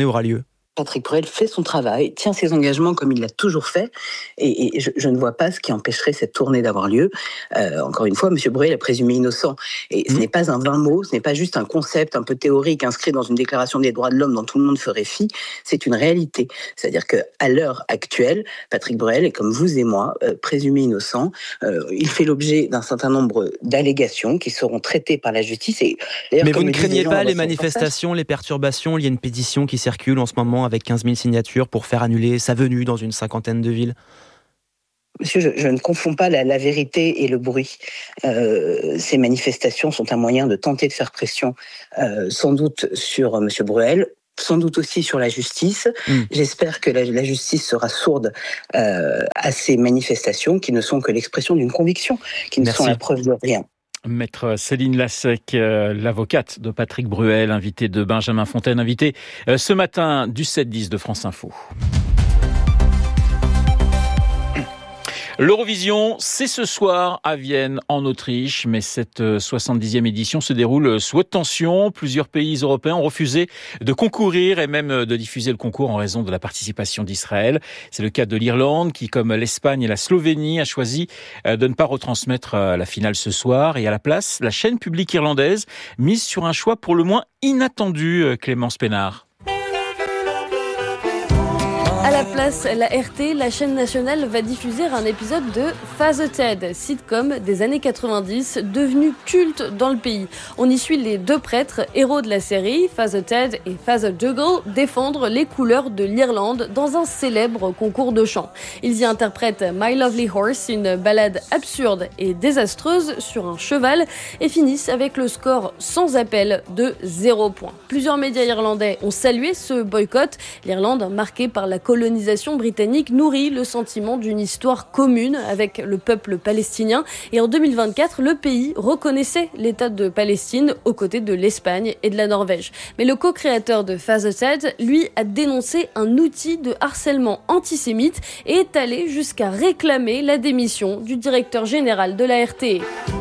Speaker 3: Patrick Bruel fait son travail, tient ses engagements comme il l'a toujours fait, et je ne vois pas ce qui empêcherait cette tournée d'avoir lieu. Encore une fois, M. Bruel est présumé innocent, et ce n'est pas un vain mot, ce n'est pas juste un concept un peu théorique inscrit dans une déclaration des droits de l'homme dont tout le monde ferait fi, c'est une réalité. C'est-à-dire qu'à l'heure actuelle, Patrick Bruel est comme vous et moi, présumé innocent. Il fait l'objet d'un certain nombre d'allégations qui seront traitées par la justice.
Speaker 5: Mais vous ne craignez pas les manifestations, les perturbations? Il y a une pétition qui circule en ce moment avec 15 000 signatures pour faire annuler sa venue dans une 50aine de villes.
Speaker 3: Monsieur, je ne confonds pas la vérité et le bruit. Ces manifestations sont un moyen de tenter de faire pression, sans doute sur M. Bruel, sans doute aussi sur la justice. J'espère que la justice sera sourde à ces manifestations qui ne sont que l'expression d'une conviction, qui ne sont la preuve de rien.
Speaker 2: Maître Céline Lassec, l'avocate de Patrick Bruel, invitée de Benjamin Fontaine, invitée ce matin du 7-10 de France Info. L'Eurovision, c'est ce soir à Vienne, en Autriche, mais cette 70e édition se déroule sous haute tension. Plusieurs pays européens ont refusé de concourir et même de diffuser le concours en raison de la participation d'Israël. C'est le cas de l'Irlande qui, comme l'Espagne et la Slovénie, a choisi de ne pas retransmettre la finale ce soir. Et à la place, la chaîne publique irlandaise mise sur un choix pour le moins inattendu, Clémence Pénard.
Speaker 8: À la place, la RT, la chaîne nationale, va diffuser un épisode de Father Ted, sitcom des années 90, devenu culte dans le pays. On y suit les deux prêtres, héros de la série, Father Ted et Father Dougal, défendre les couleurs de l'Irlande dans un célèbre concours de chant. Ils y interprètent My Lovely Horse, une ballade absurde et désastreuse sur un cheval, et finissent avec le score sans appel de 0 points. Plusieurs médias irlandais ont salué ce boycott. L'Irlande, marquée par la colonisation britannique, nourrit le sentiment d'une histoire commune avec le peuple palestinien. Et en 2024, le pays reconnaissait l'État de Palestine aux côtés de l'Espagne et de la Norvège. Mais le co-créateur de Father Ted, lui, a dénoncé un outil de harcèlement antisémite et est allé jusqu'à réclamer la démission du directeur général de la RTE.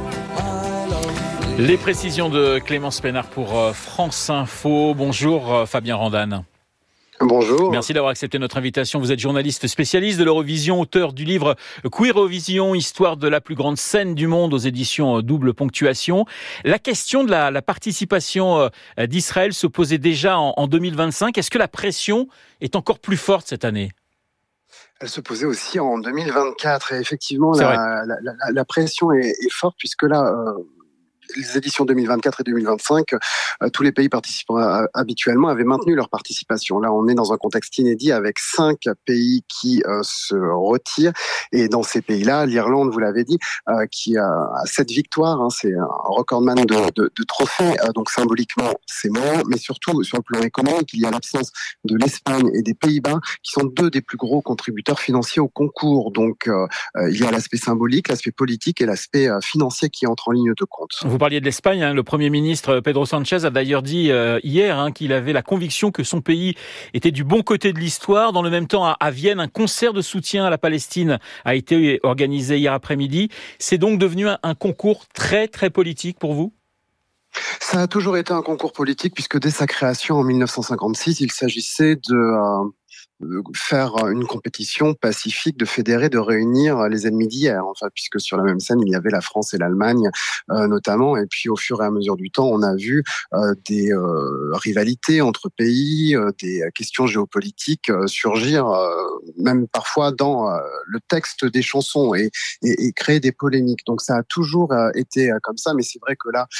Speaker 2: Les précisions de Clémence Pénard pour France Info. Bonjour Fabien Randan.
Speaker 9: Bonjour.
Speaker 2: Merci d'avoir accepté notre invitation. Vous êtes journaliste spécialiste de l'Eurovision, auteur du livre Queerovision, histoire de la plus grande scène du monde aux éditions Double Ponctuation. La question de la participation d'Israël se posait déjà en 2025. Est-ce que la pression est encore plus forte cette année ?
Speaker 9: Elle se posait aussi en 2024 et effectivement la pression est forte puisque là... les éditions 2024 et 2025, tous les pays participant habituellement avaient maintenu leur participation. Là, on est dans un contexte inédit avec 5 pays qui se retirent. Et dans ces pays-là, l'Irlande, vous l'avez dit, qui a 7 victoires, c'est un recordman de trophées. Donc symboliquement, c'est mort. Mais surtout, sur le plan économique, il y a l'absence de l'Espagne et des Pays-Bas, qui sont 2 des plus gros contributeurs financiers au concours. Donc il y a l'aspect symbolique, l'aspect politique et l'aspect financier qui entre en ligne de compte.
Speaker 2: Vous parliez de l'Espagne, le Premier ministre Pedro Sánchez a d'ailleurs dit hier qu'il avait la conviction que son pays était du bon côté de l'histoire. Dans le même temps, à Vienne, un concert de soutien à la Palestine a été organisé hier après-midi. C'est donc devenu un concours très très politique pour vous ?
Speaker 9: Ça a toujours été un concours politique puisque dès sa création en 1956, il s'agissait de faire une compétition pacifique, de fédérer, de réunir les ennemis d'hier, puisque sur la même scène, il y avait la France et l'Allemagne notamment, et puis au fur et à mesure du temps, on a vu des rivalités entre pays, des questions géopolitiques surgir, même parfois dans le texte des chansons, et créer des polémiques. Donc ça a toujours été comme ça, mais c'est vrai que là,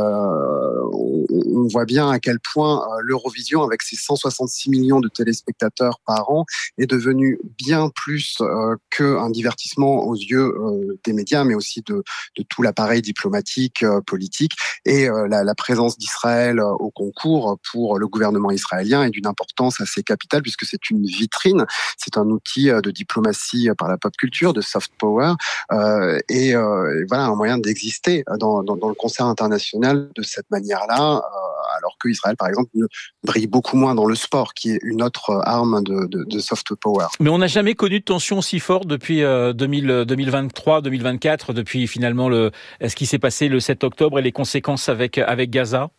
Speaker 9: on voit bien à quel point l'Eurovision, avec ses 166 millions de téléspectateurs par an, est devenu bien plus qu'un divertissement aux yeux des médias, mais aussi de tout l'appareil diplomatique, politique. Et la présence d'Israël au concours pour le gouvernement israélien est d'une importance assez capitale, puisque c'est une vitrine, c'est un outil de diplomatie par la pop culture, de soft power, et voilà un moyen d'exister dans le concert international de cette manière-là, alors que Israël, par exemple, brille beaucoup moins dans le sport, qui est une autre arme de soft power.
Speaker 2: Mais on n'a jamais connu de tension aussi forte depuis 2023-2024, depuis finalement ce qui s'est passé le 7 octobre et les conséquences avec Gaza ?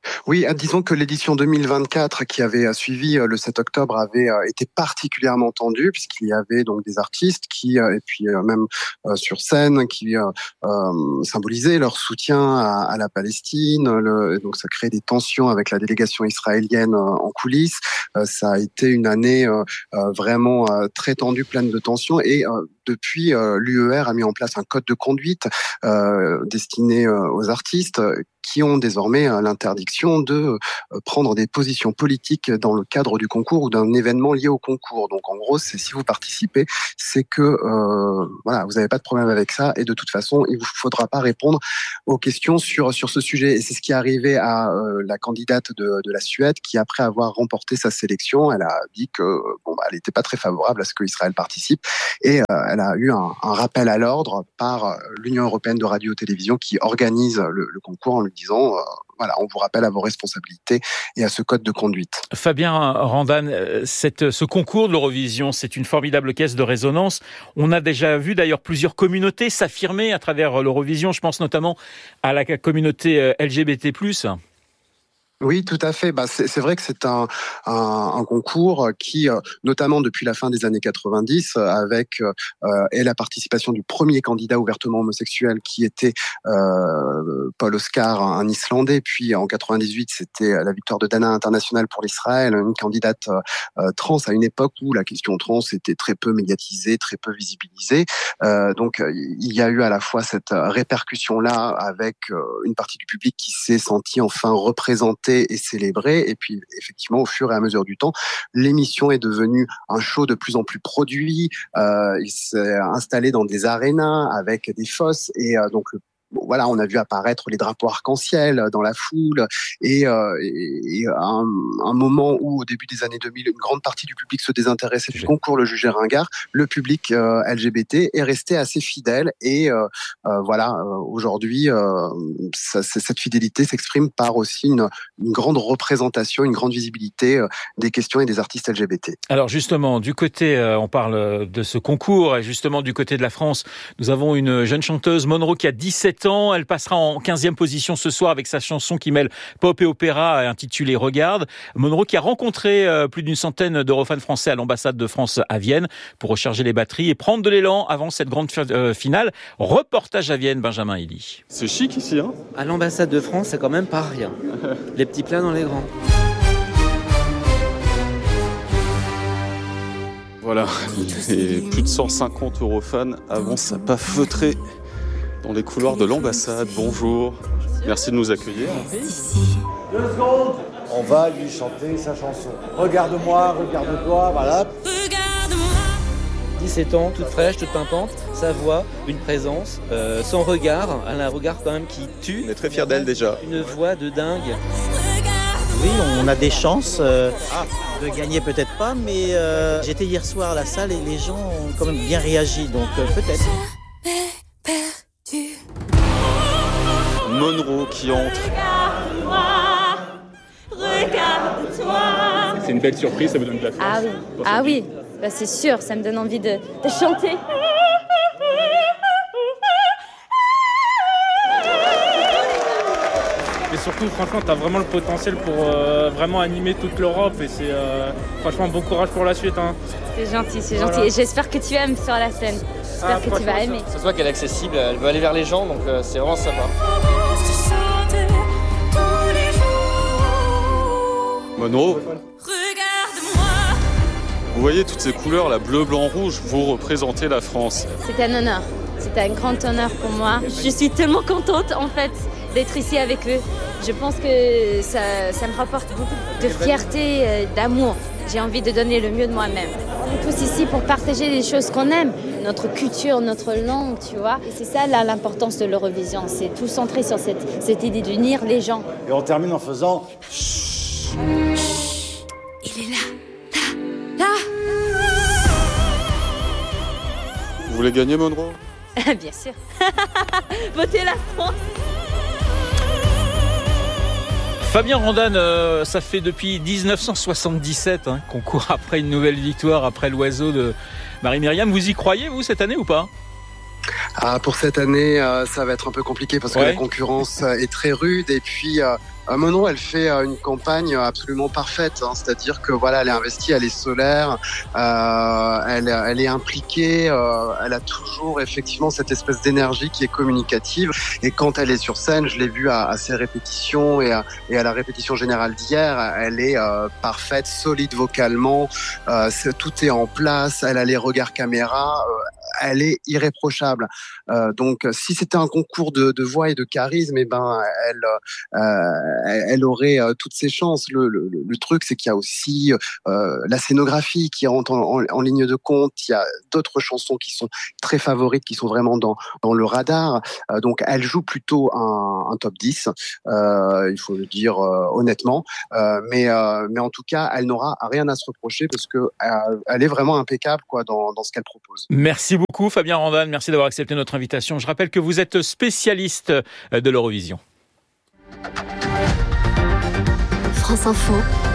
Speaker 9: Oui, disons que l'édition 2024 qui avait suivi le 7 octobre avait été particulièrement tendue puisqu'il y avait donc des artistes qui, et puis même sur scène, qui symbolisaient leur soutien à la Palestine. Donc ça crée des tensions avec la délégation israélienne en coulisses. Ça a été une année vraiment très tendue, pleine de tensions et depuis, l'UER a mis en place un code de conduite destiné aux artistes qui ont désormais l'interdiction de prendre des positions politiques dans le cadre du concours ou d'un événement lié au concours. Donc en gros, c'est si vous participez, c'est que voilà, vous n'avez pas de problème avec ça et de toute façon, il ne vous faudra pas répondre aux questions sur ce sujet. Et c'est ce qui est arrivé à la candidate de la Suède qui, après avoir remporté sa sélection, elle a dit que elle n'était pas très favorable à ce qu'Israël participe et elle a eu un rappel à l'ordre par l'Union européenne de radio-télévision qui organise le concours en lui disant voilà, on vous rappelle à vos responsabilités et à ce code de conduite.
Speaker 2: Fabien Randan, ce concours de l'Eurovision, c'est une formidable caisse de résonance. On a déjà vu d'ailleurs plusieurs communautés s'affirmer à travers l'Eurovision. Je pense notamment à la communauté LGBT+.
Speaker 9: Oui, tout à fait. C'est vrai que c'est un concours qui, notamment depuis la fin des années 90, avec et la participation du premier candidat ouvertement homosexuel qui était Paul Oscar, un Islandais, puis en 98, c'était la victoire de Dana International pour l'Israël, une candidate trans à une époque où la question trans était très peu médiatisée, très peu visibilisée. Donc, il y a eu à la fois cette répercussion-là avec une partie du public qui s'est sentie enfin représentée et célébré. Et puis, effectivement, au fur et à mesure du temps, l'émission est devenue un show de plus en plus produit. Il s'est installé dans des arénas avec des fosses et donc voilà, on a vu apparaître les drapeaux arc-en-ciel dans la foule et un moment où, au début des années 2000, une grande partie du public se désintéressait du concours, le jugeait ringard. Le public LGBT est resté assez fidèle et voilà, aujourd'hui, cette fidélité s'exprime par aussi une grande représentation, une grande visibilité des questions et des artistes LGBT.
Speaker 2: Alors justement, du côté, on parle de ce concours et justement du côté de la France, nous avons une jeune chanteuse, Monroe, qui a 17 ans. Elle passera en 15e position ce soir avec sa chanson qui mêle pop et opéra intitulée Regarde. Monroe qui a rencontré plus d'une centaine d'Eurofans français à l'ambassade de France à Vienne pour recharger les batteries et prendre de l'élan avant cette grande finale. Reportage à Vienne, Benjamin Elie.
Speaker 10: C'est chic ici, hein ?
Speaker 11: À l'ambassade de France, c'est quand même pas rien. Les petits plats dans les grands.
Speaker 10: Voilà, les plus de 150 Eurofans avancent à pas feutrer dans les couloirs de l'ambassade. Bonjour, merci de nous accueillir.
Speaker 13: 2 secondes, on va lui chanter sa chanson. Regarde-moi, regarde-toi, voilà.
Speaker 11: Regarde-moi. 17 ans, toute fraîche, toute pimpante, sa voix, une présence, son regard, elle a un regard quand même qui tue.
Speaker 10: On est très fiers d'elle déjà.
Speaker 11: Une voix de dingue.
Speaker 13: Oui, on a des chances de gagner, peut-être pas, mais j'étais hier soir à la salle et les gens ont quand même bien réagi, donc peut-être.
Speaker 10: Monroe qui entre.
Speaker 14: Regarde-toi.
Speaker 10: C'est une belle surprise, ça me donne de la force.
Speaker 14: Ah oui, c'est sûr, ça me donne envie de chanter.
Speaker 15: Et surtout, franchement, tu as vraiment le potentiel pour vraiment animer toute l'Europe. Et c'est franchement bon courage pour la suite. Hein.
Speaker 14: C'est gentil. Voilà. Et j'espère que tu aimes sur la scène. J'espère que tu vas aimer.
Speaker 16: Ça se voit qu'elle est accessible, elle veut aller vers les gens, donc c'est vraiment sympa.
Speaker 10: Monroe, vous voyez toutes ces couleurs, la bleu, blanc, rouge, vous représentez la France.
Speaker 14: C'est un honneur. C'est un grand honneur pour moi. Je suis tellement contente, en fait, d'être ici avec eux. Je pense que ça me rapporte beaucoup de fierté, d'amour. J'ai envie de donner le mieux de moi-même. On est tous ici pour partager les choses qu'on aime, notre culture, notre langue, tu vois. Et c'est ça là, l'importance de l'Eurovision. C'est tout centré sur cette idée d'unir les gens.
Speaker 13: Et on termine en faisant...
Speaker 14: Chut. Il est là. Là.
Speaker 10: Vous voulez gagner, Monroe ?
Speaker 14: Bien sûr. Votez la France.
Speaker 2: Fabien Randan, ça fait depuis 1977 qu'on court après une nouvelle victoire, après l'oiseau de Marie-Myriam. Vous y croyez, vous, cette année ou pas ?
Speaker 9: Pour cette année, ça va être un peu compliqué parce que la concurrence est très rude. Et puis, Manon, elle fait une campagne absolument parfaite. C'est-à-dire que voilà, elle est investie, elle est solaire, elle est impliquée. Elle a toujours effectivement cette espèce d'énergie qui est communicative. Et quand elle est sur scène, je l'ai vu à ses répétitions et à la répétition générale d'hier, elle est parfaite, solide vocalement. Tout est en place. Elle a les regards caméra. Elle est irréprochable. Donc, si c'était un concours de voix et de charisme, elle aurait toutes ses chances. Le truc, c'est qu'il y a aussi la scénographie qui rentre en ligne de compte. Il y a d'autres chansons qui sont très favorites, qui sont vraiment dans le radar. Donc, elle joue plutôt un top 10, il faut le dire honnêtement. Mais en tout cas, elle n'aura rien à se reprocher parce que elle est vraiment impeccable dans ce qu'elle propose.
Speaker 2: Merci beaucoup Fabien Randan, merci d'avoir accepté notre invitation. Je rappelle que vous êtes spécialiste de l'Eurovision.
Speaker 24: France Info,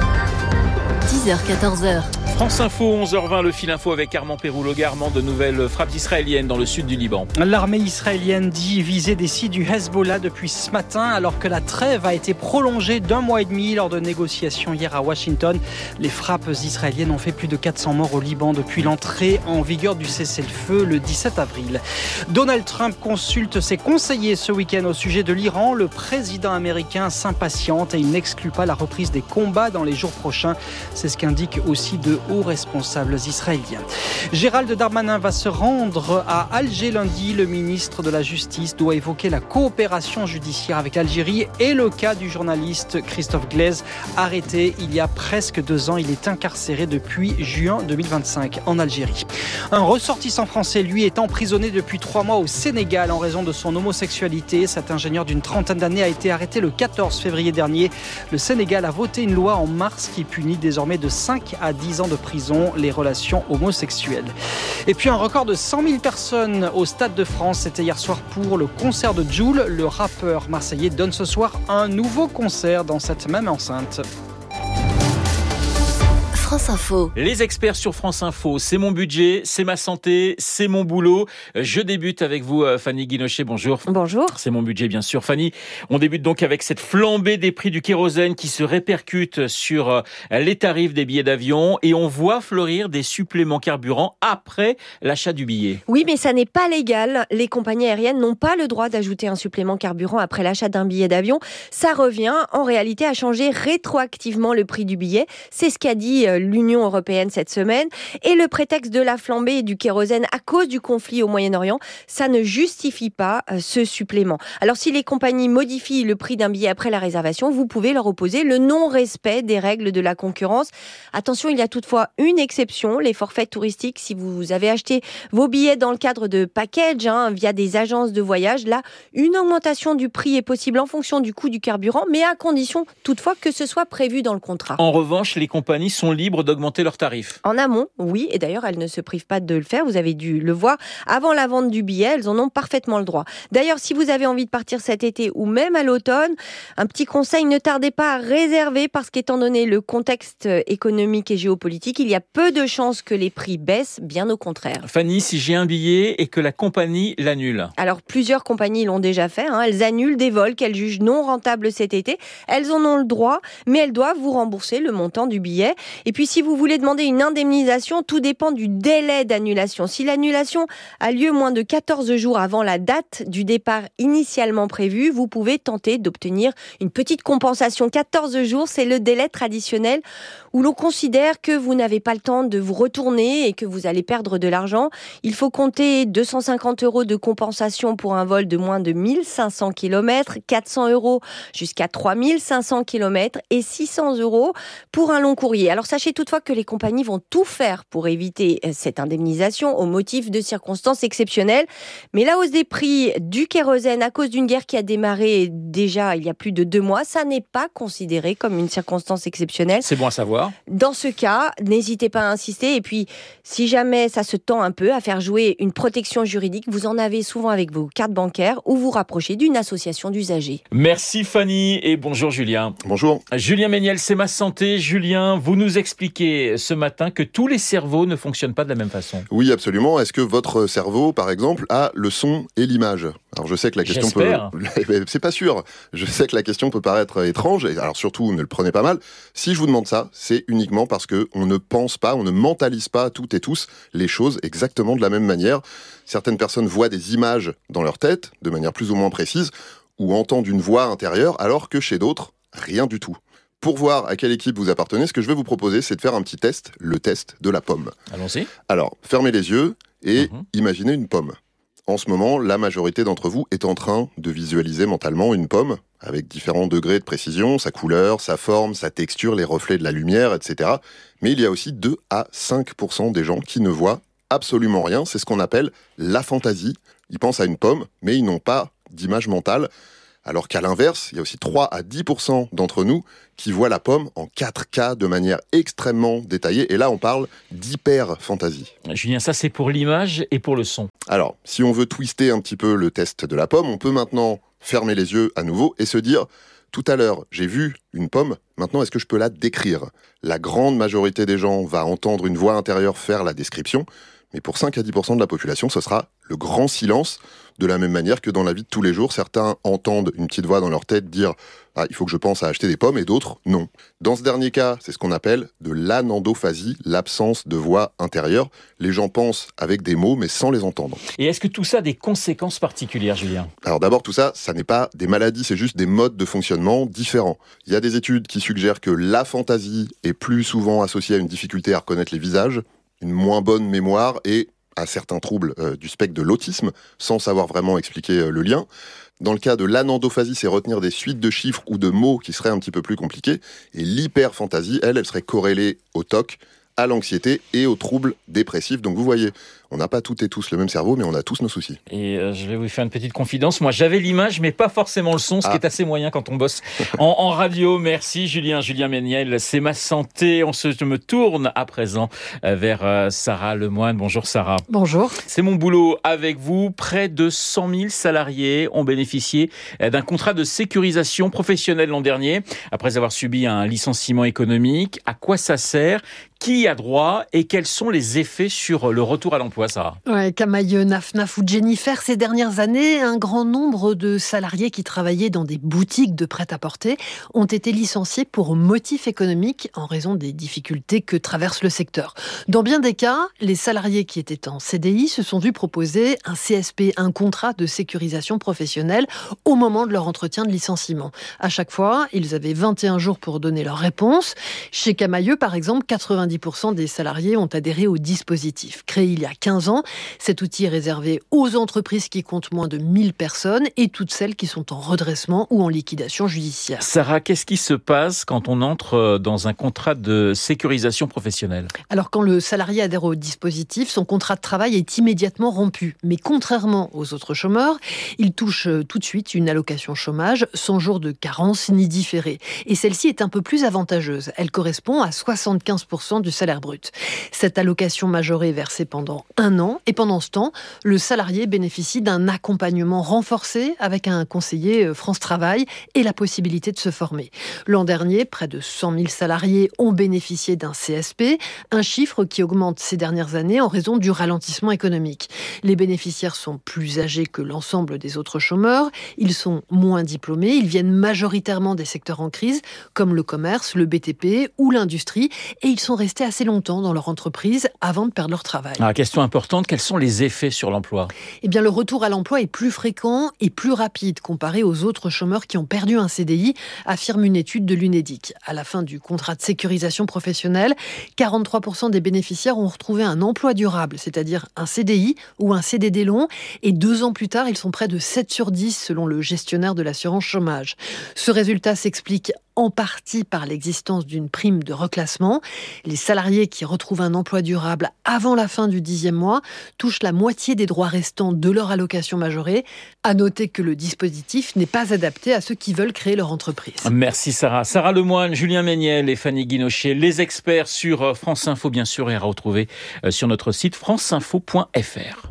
Speaker 24: 10h-14h.
Speaker 2: France Info, 11h20, le fil info avec Armand Péroulogui. Armand, de nouvelles frappes israéliennes dans le sud du Liban.
Speaker 22: L'armée israélienne dit viser des sites du Hezbollah depuis ce matin, alors que la trêve a été prolongée d'1 mois et demi lors de négociations hier à Washington. Les frappes israéliennes ont fait plus de 400 morts au Liban depuis l'entrée en vigueur du cessez-le-feu le 17 avril. Donald Trump consulte ses conseillers ce week-end au sujet de l'Iran. Le président américain s'impatiente et il n'exclut pas la reprise des combats dans les jours prochains. C'est ce qu'indiquent aussi de hauts responsables israéliens. Gérald Darmanin va se rendre à Alger lundi. Le ministre de la Justice doit évoquer la coopération judiciaire avec l'Algérie et le cas du journaliste Christophe Glaise, arrêté il y a presque 2 ans. Il est incarcéré depuis juin 2025 en Algérie. Un ressortissant français, lui, est emprisonné depuis 3 mois au Sénégal en raison de son homosexualité. Cet ingénieur d'une 30aine d'années a été arrêté le 14 février dernier. Le Sénégal a voté une loi en mars qui punit désormais de 5 à 10 ans de prison les relations homosexuelles. Et puis un record de 100 000 personnes au Stade de France. C'était hier soir pour le concert de Jul. Le rappeur marseillais donne ce soir un nouveau concert dans cette même enceinte.
Speaker 24: France Info.
Speaker 2: Les experts sur France Info, c'est mon budget, c'est ma santé, c'est mon boulot. Je débute avec vous, Fanny Guinochet, bonjour.
Speaker 4: Bonjour.
Speaker 2: C'est mon budget, bien sûr. Fanny, on débute donc avec cette flambée des prix du kérosène qui se répercute sur les tarifs des billets d'avion et on voit fleurir des suppléments carburant après l'achat du billet.
Speaker 4: Oui, mais ça n'est pas légal. Les compagnies aériennes n'ont pas le droit d'ajouter un supplément carburant après l'achat d'un billet d'avion. Ça revient en réalité à changer rétroactivement le prix du billet. C'est ce qu'a dit l'Union européenne cette semaine. Et le prétexte de la flambée du kérosène à cause du conflit au Moyen-Orient, ça ne justifie pas ce supplément. Alors si les compagnies modifient le prix d'un billet après la réservation, vous pouvez leur opposer le non-respect des règles de la concurrence. Attention, il y a toutefois une exception, les forfaits touristiques. Si vous avez acheté vos billets dans le cadre de package, via des agences de voyage, là, une augmentation du prix est possible en fonction du coût du carburant, mais à condition toutefois que ce soit prévu dans le contrat.
Speaker 2: En revanche, les compagnies sont libres d'augmenter leurs tarifs.
Speaker 4: En amont, oui, et d'ailleurs, elles ne se privent pas de le faire. Vous avez dû le voir. Avant la vente du billet, elles en ont parfaitement le droit. D'ailleurs, si vous avez envie de partir cet été ou même à l'automne, un petit conseil, ne tardez pas à réserver parce qu'étant donné le contexte économique et géopolitique, il y a peu de chances que les prix baissent, bien au contraire.
Speaker 2: Fanny, si j'ai un billet et que la compagnie l'annule?
Speaker 4: Alors, plusieurs compagnies l'ont déjà fait. Elles annulent des vols qu'elles jugent non rentables cet été. Elles en ont le droit, mais elles doivent vous rembourser le montant du billet. Et puis, si vous voulez demander une indemnisation, tout dépend du délai d'annulation. Si l'annulation a lieu moins de 14 jours avant la date du départ initialement prévu, vous pouvez tenter d'obtenir une petite compensation. 14 jours, c'est le délai traditionnel où l'on considère que vous n'avez pas le temps de vous retourner et que vous allez perdre de l'argent. Il faut compter 250 € de compensation pour un vol de moins de 1500 km, 400 € jusqu'à 3500 km et 600 € pour un long courrier. Alors sachez toutefois que les compagnies vont tout faire pour éviter cette indemnisation au motif de circonstances exceptionnelles. Mais la hausse des prix du kérosène à cause d'une guerre qui a démarré déjà il y a plus de 2 mois, ça n'est pas considéré comme une circonstance exceptionnelle.
Speaker 2: C'est bon à savoir.
Speaker 4: Dans ce cas, n'hésitez pas à insister. Et puis, si jamais ça se tend un peu à faire jouer une protection juridique, vous en avez souvent avec vos cartes bancaires ou vous rapprochez d'une association d'usagers.
Speaker 2: Merci Fanny et bonjour Julien.
Speaker 7: Bonjour.
Speaker 2: Julien Méniel, c'est ma santé. Julien, vous nous expliquez expliqué ce matin que tous les cerveaux ne fonctionnent pas de la même façon.
Speaker 1: Oui, absolument. Est-ce que votre cerveau, par exemple, a le son et l'image ? Alors je sais que la question peut... C'est pas sûr. Je sais que la question peut paraître étrange. Et alors surtout, ne le prenez pas mal. Si je vous demande ça, c'est uniquement parce que on ne pense pas, on ne mentalise pas toutes et tous les choses exactement de la même manière. Certaines personnes voient des images dans leur tête, de manière plus ou moins précise, ou entendent une voix intérieure, alors que chez d'autres, rien du tout. Pour voir à quelle équipe vous appartenez, ce que je vais vous proposer, c'est de faire un petit test, le test de la pomme.
Speaker 2: Allons-y.
Speaker 1: Alors, fermez les yeux et imaginez une pomme. En ce moment, la majorité d'entre vous est en train de visualiser mentalement une pomme, avec différents degrés de précision, sa couleur, sa forme, sa texture, les reflets de la lumière, etc. Mais il y a aussi 2 à 5% des gens qui ne voient absolument rien. C'est ce qu'on appelle la fantaisie. Ils pensent à une pomme, mais ils n'ont pas d'image mentale. Alors qu'à l'inverse, il y a aussi 3 à 10% d'entre nous qui voient la pomme en 4K de manière extrêmement détaillée. Et là, on parle d'hyper-fantaisie.
Speaker 2: Julien, ça c'est pour l'image et pour le son.
Speaker 1: Alors, si on veut twister un petit peu le test de la pomme, on peut maintenant fermer les yeux à nouveau et se dire « Tout à l'heure, j'ai vu une pomme, maintenant est-ce que je peux la décrire ?» La grande majorité des gens va entendre une voix intérieure faire la description, mais pour 5 à 10% de la population, ce sera le grand silence. De la même manière que dans la vie de tous les jours, certains entendent une petite voix dans leur tête dire « Ah, il faut que je pense à acheter des pommes » et d'autres « non ». Dans ce dernier cas, c'est ce qu'on appelle de l'anandophasie, l'absence de voix intérieure. Les gens pensent avec des mots, mais sans les entendre.
Speaker 2: Et est-ce que tout ça a des conséquences particulières, Julien ?
Speaker 1: Alors d'abord, tout ça, ça n'est pas des maladies, c'est juste des modes de fonctionnement différents. Il y a des études qui suggèrent que la fantaisie est plus souvent associée à une difficulté à reconnaître les visages, une moins bonne mémoire et à certains troubles du spectre de l'autisme, sans savoir vraiment expliquer le lien. Dans le cas de l'anandophasie, c'est retenir des suites de chiffres ou de mots qui seraient un petit peu plus compliqués. Et l'hyperfantaisie, elle serait corrélée au TOC, à l'anxiété et aux troubles dépressifs. Donc vous voyez, on n'a pas toutes et tous le même cerveau, mais on a tous nos soucis.
Speaker 2: Et je vais vous faire une petite confidence. Moi, j'avais l'image, mais pas forcément le son, ce qui est assez moyen quand on bosse en radio. Merci Julien Méniel. C'est ma santé. Je me tourne à présent vers Sarah Lemoine. Bonjour Sarah.
Speaker 7: Bonjour.
Speaker 2: C'est mon boulot avec vous. Près de 100 000 salariés ont bénéficié d'un contrat de sécurisation professionnelle l'an dernier, après avoir subi un licenciement économique. À quoi ça sert ? Qui a droit et quels sont les effets sur le retour à l'emploi, Sarah ?
Speaker 7: Camaïeu, Naf ou Jennifer, ces dernières années, un grand nombre de salariés qui travaillaient dans des boutiques de prêt-à-porter ont été licenciés pour motif économique en raison des difficultés que traverse le secteur. Dans bien des cas, les salariés qui étaient en CDI se sont vus proposer un CSP, un contrat de sécurisation professionnelle, au moment de leur entretien de licenciement. À chaque fois, ils avaient 21 jours pour donner leur réponse. Chez Camaïeu, par exemple, 90% des salariés ont adhéré au dispositif. Créé il y a 15 ans, cet outil est réservé aux entreprises qui comptent moins de 1000 personnes et toutes celles qui sont en redressement ou en liquidation judiciaire.
Speaker 2: Sarah, qu'est-ce qui se passe quand on entre dans un contrat de sécurisation professionnelle ?
Speaker 7: Alors quand le salarié adhère au dispositif, son contrat de travail est immédiatement rompu. Mais contrairement aux autres chômeurs, il touche tout de suite une allocation chômage sans jour de carence ni différé. Et celle-ci est un peu plus avantageuse. Elle correspond à 75% du salaire brut. Cette allocation majorée est versée pendant 1 an et pendant ce temps, le salarié bénéficie d'un accompagnement renforcé avec un conseiller France Travail et la possibilité de se former. L'an dernier, près de 100 000 salariés ont bénéficié d'un CSP, un chiffre qui augmente ces dernières années en raison du ralentissement économique. Les bénéficiaires sont plus âgés que l'ensemble des autres chômeurs, ils sont moins diplômés, ils viennent majoritairement des secteurs en crise comme le commerce, le BTP ou l'industrie et ils sont restés assez longtemps dans leur entreprise avant de perdre leur travail.
Speaker 2: Question importante, quels sont les effets sur l'emploi ?
Speaker 7: Eh bien, le retour à l'emploi est plus fréquent et plus rapide comparé aux autres chômeurs qui ont perdu un CDI, affirme une étude de l'UNEDIC. À la fin du contrat de sécurisation professionnelle, 43% des bénéficiaires ont retrouvé un emploi durable, c'est-à-dire un CDI ou un CDD long, et 2 ans plus tard, ils sont près de 7 sur 10 selon le gestionnaire de l'assurance chômage. Ce résultat s'explique en partie par l'existence d'une prime de reclassement. Les salariés qui retrouvent un emploi durable avant la fin du 10e mois touchent la moitié des droits restants de leur allocation majorée. À noter que le dispositif n'est pas adapté à ceux qui veulent créer leur entreprise.
Speaker 2: Merci Sarah. Sarah Lemoine, Julien Méniel et Fanny Guinochet, les experts sur France Info bien sûr et à retrouver sur notre site franceinfo.fr.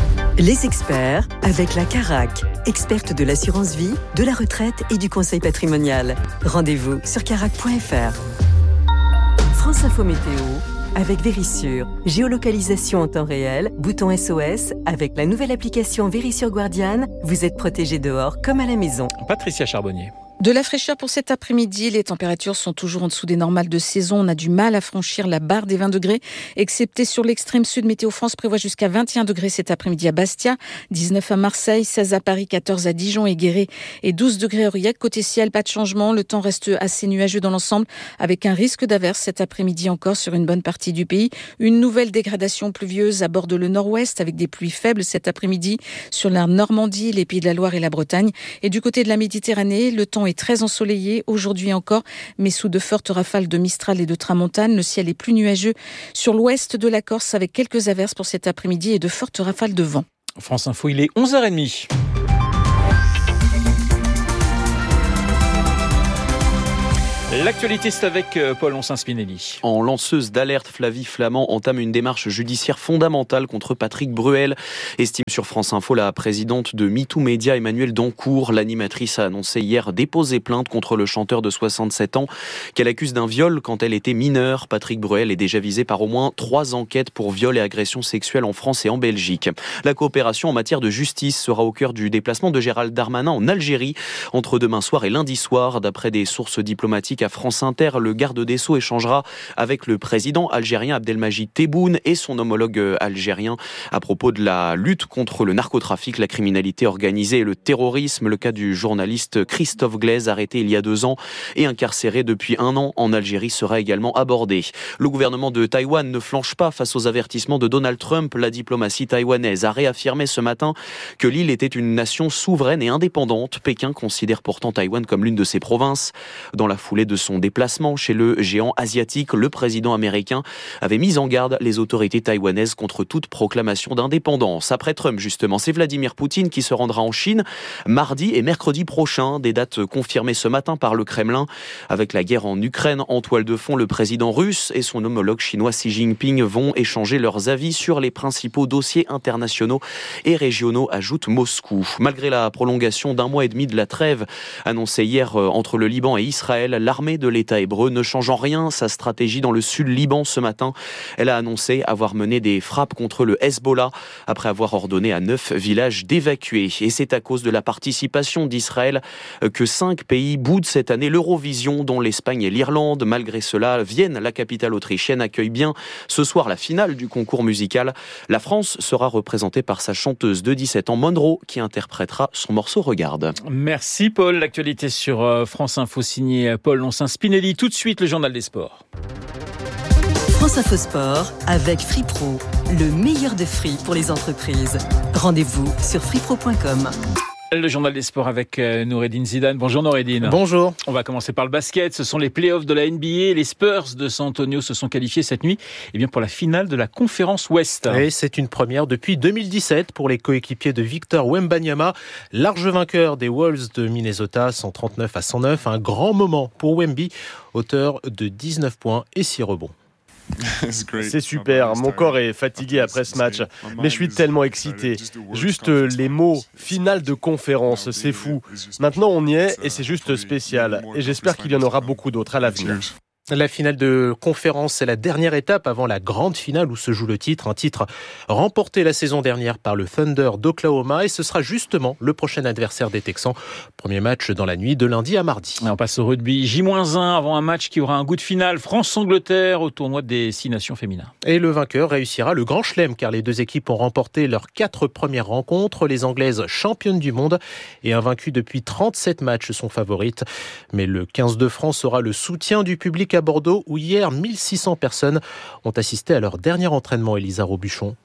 Speaker 17: Les experts avec la Carac, experte de l'assurance vie, de la retraite et du conseil patrimonial. Rendez-vous sur carac.fr. France Info Météo avec Vérissure. Géolocalisation en temps réel, bouton SOS. Avec la nouvelle application Vérissure Guardian, vous êtes protégé dehors comme à la maison.
Speaker 2: Patricia Charbonnier.
Speaker 12: De la fraîcheur pour cet après-midi, les températures sont toujours en dessous des normales de saison. On a du mal à franchir la barre des 20 degrés, excepté sur l'extrême sud. Météo France prévoit jusqu'à 21 degrés cet après-midi à Bastia, 19 à Marseille, 16 à Paris, 14 à Dijon et Guéret et 12 degrés à Aurillac. Côté ciel, pas de changement. Le temps reste assez nuageux dans l'ensemble, avec un risque d'averse cet après-midi encore sur une bonne partie du pays. Une nouvelle dégradation pluvieuse aborde le nord-ouest, avec des pluies faibles cet après-midi sur la Normandie, les Pays de la Loire et la Bretagne. Et du côté de la Méditerranée, le temps est très ensoleillé aujourd'hui encore, mais sous de fortes rafales de Mistral et de Tramontane. Le ciel est plus nuageux sur l'ouest de la Corse, avec quelques averses pour cet après-midi et de fortes rafales de vent.
Speaker 2: France Info, il est 11h30. L'actualité, c'est avec Paul Onsin-Spinelli.
Speaker 18: En lanceuse d'alerte, Flavie Flament entame une démarche judiciaire fondamentale contre Patrick Bruel. Estime sur France Info la présidente de MeToo Média, Emmanuelle Dancourt. L'animatrice a annoncé hier déposer plainte contre le chanteur de 67 ans qu'elle accuse d'un viol quand elle était mineure. Patrick Bruel est déjà visé par au moins 3 enquêtes pour viol et agression sexuelle en France et en Belgique. La coopération en matière de justice sera au cœur du déplacement de Gérald Darmanin en Algérie entre demain soir et lundi soir. D'après des sources diplomatiques à France Inter, le garde des Sceaux échangera avec le président algérien Abdelmajid Tebboune et son homologue algérien à propos de la lutte contre le narcotrafic, la criminalité organisée et le terrorisme. Le cas du journaliste Christophe Glaise, arrêté il y a 2 ans et incarcéré depuis 1 an en Algérie, sera également abordé. Le gouvernement de Taïwan ne flanche pas face aux avertissements de Donald Trump. La diplomatie taïwanaise a réaffirmé ce matin que l'île était une nation souveraine et indépendante. Pékin considère pourtant Taïwan comme l'une de ses provinces. Dans la foulée de son déplacement chez le géant asiatique, le président américain avait mis en garde les autorités taïwanaises contre toute proclamation d'indépendance. Après Trump, justement, c'est Vladimir Poutine qui se rendra en Chine mardi et mercredi prochain. Des dates confirmées ce matin par le Kremlin. Avec la guerre en Ukraine en toile de fond, le président russe et son homologue chinois Xi Jinping vont échanger leurs avis sur les principaux dossiers internationaux et régionaux, ajoute Moscou. Malgré la prolongation d'1 mois et demi de la trêve annoncée hier entre le Liban et Israël, l'armée de l'État hébreu ne change en rien sa stratégie dans le sud Liban ce matin. Elle a annoncé avoir mené des frappes contre le Hezbollah après avoir ordonné à 9 villages d'évacuer. Et c'est à cause de la participation d'Israël que 5 pays boudent cette année l'Eurovision, dont l'Espagne et l'Irlande. Malgré cela, Vienne, la capitale autrichienne, accueille bien ce soir la finale du concours musical. La France sera représentée par sa chanteuse de 17 ans, Monroe, qui interprétera son morceau Regarde.
Speaker 2: Merci Paul. L'actualité sur France Info signée Paul Onsin-Spinelli. Tout de suite, le journal des sports.
Speaker 17: France Info Sport avec FreePro, le meilleur de free pour les entreprises. Rendez-vous sur freepro.com.
Speaker 2: Le journal des sports avec Noureddine Zidane. Bonjour Noureddine.
Speaker 19: Bonjour.
Speaker 2: On va commencer par le basket. Ce sont les playoffs de la NBA. Les Spurs de San Antonio se sont qualifiés cette nuit pour la finale de la conférence Ouest.
Speaker 19: Et c'est une première depuis 2017 pour les coéquipiers de Victor Wembanyama, large vainqueur des Wolves de Minnesota, 139-109. Un grand moment pour Wemby, auteur de 19 points et 6 rebonds.
Speaker 20: C'est super, mon corps est fatigué après ce match, mais je suis tellement excité. Juste les mots, finale de conférence, c'est fou. Maintenant on y est et c'est juste spécial. Et j'espère qu'il y en aura beaucoup d'autres à l'avenir.
Speaker 19: La finale de conférence, c'est la dernière étape avant la grande finale où se joue le titre. Un titre remporté la saison dernière par le Thunder d'Oklahoma et ce sera justement le prochain adversaire des Texans. Premier match dans la nuit de lundi à mardi.
Speaker 2: Et on passe au rugby. J-1 avant un match qui aura un goût de finale. France-Angleterre au tournoi des 6 nations féminins.
Speaker 19: Et le vainqueur réussira le grand chelem car les 2 équipes ont remporté leurs 4 premières rencontres. Les Anglaises championnes du monde et invaincues depuis 37 matchs sont favorites. Mais le 15 de France aura le soutien du public à Bordeaux où hier 1600 personnes ont assisté à leur dernier entraînement. Elisa Robuchon.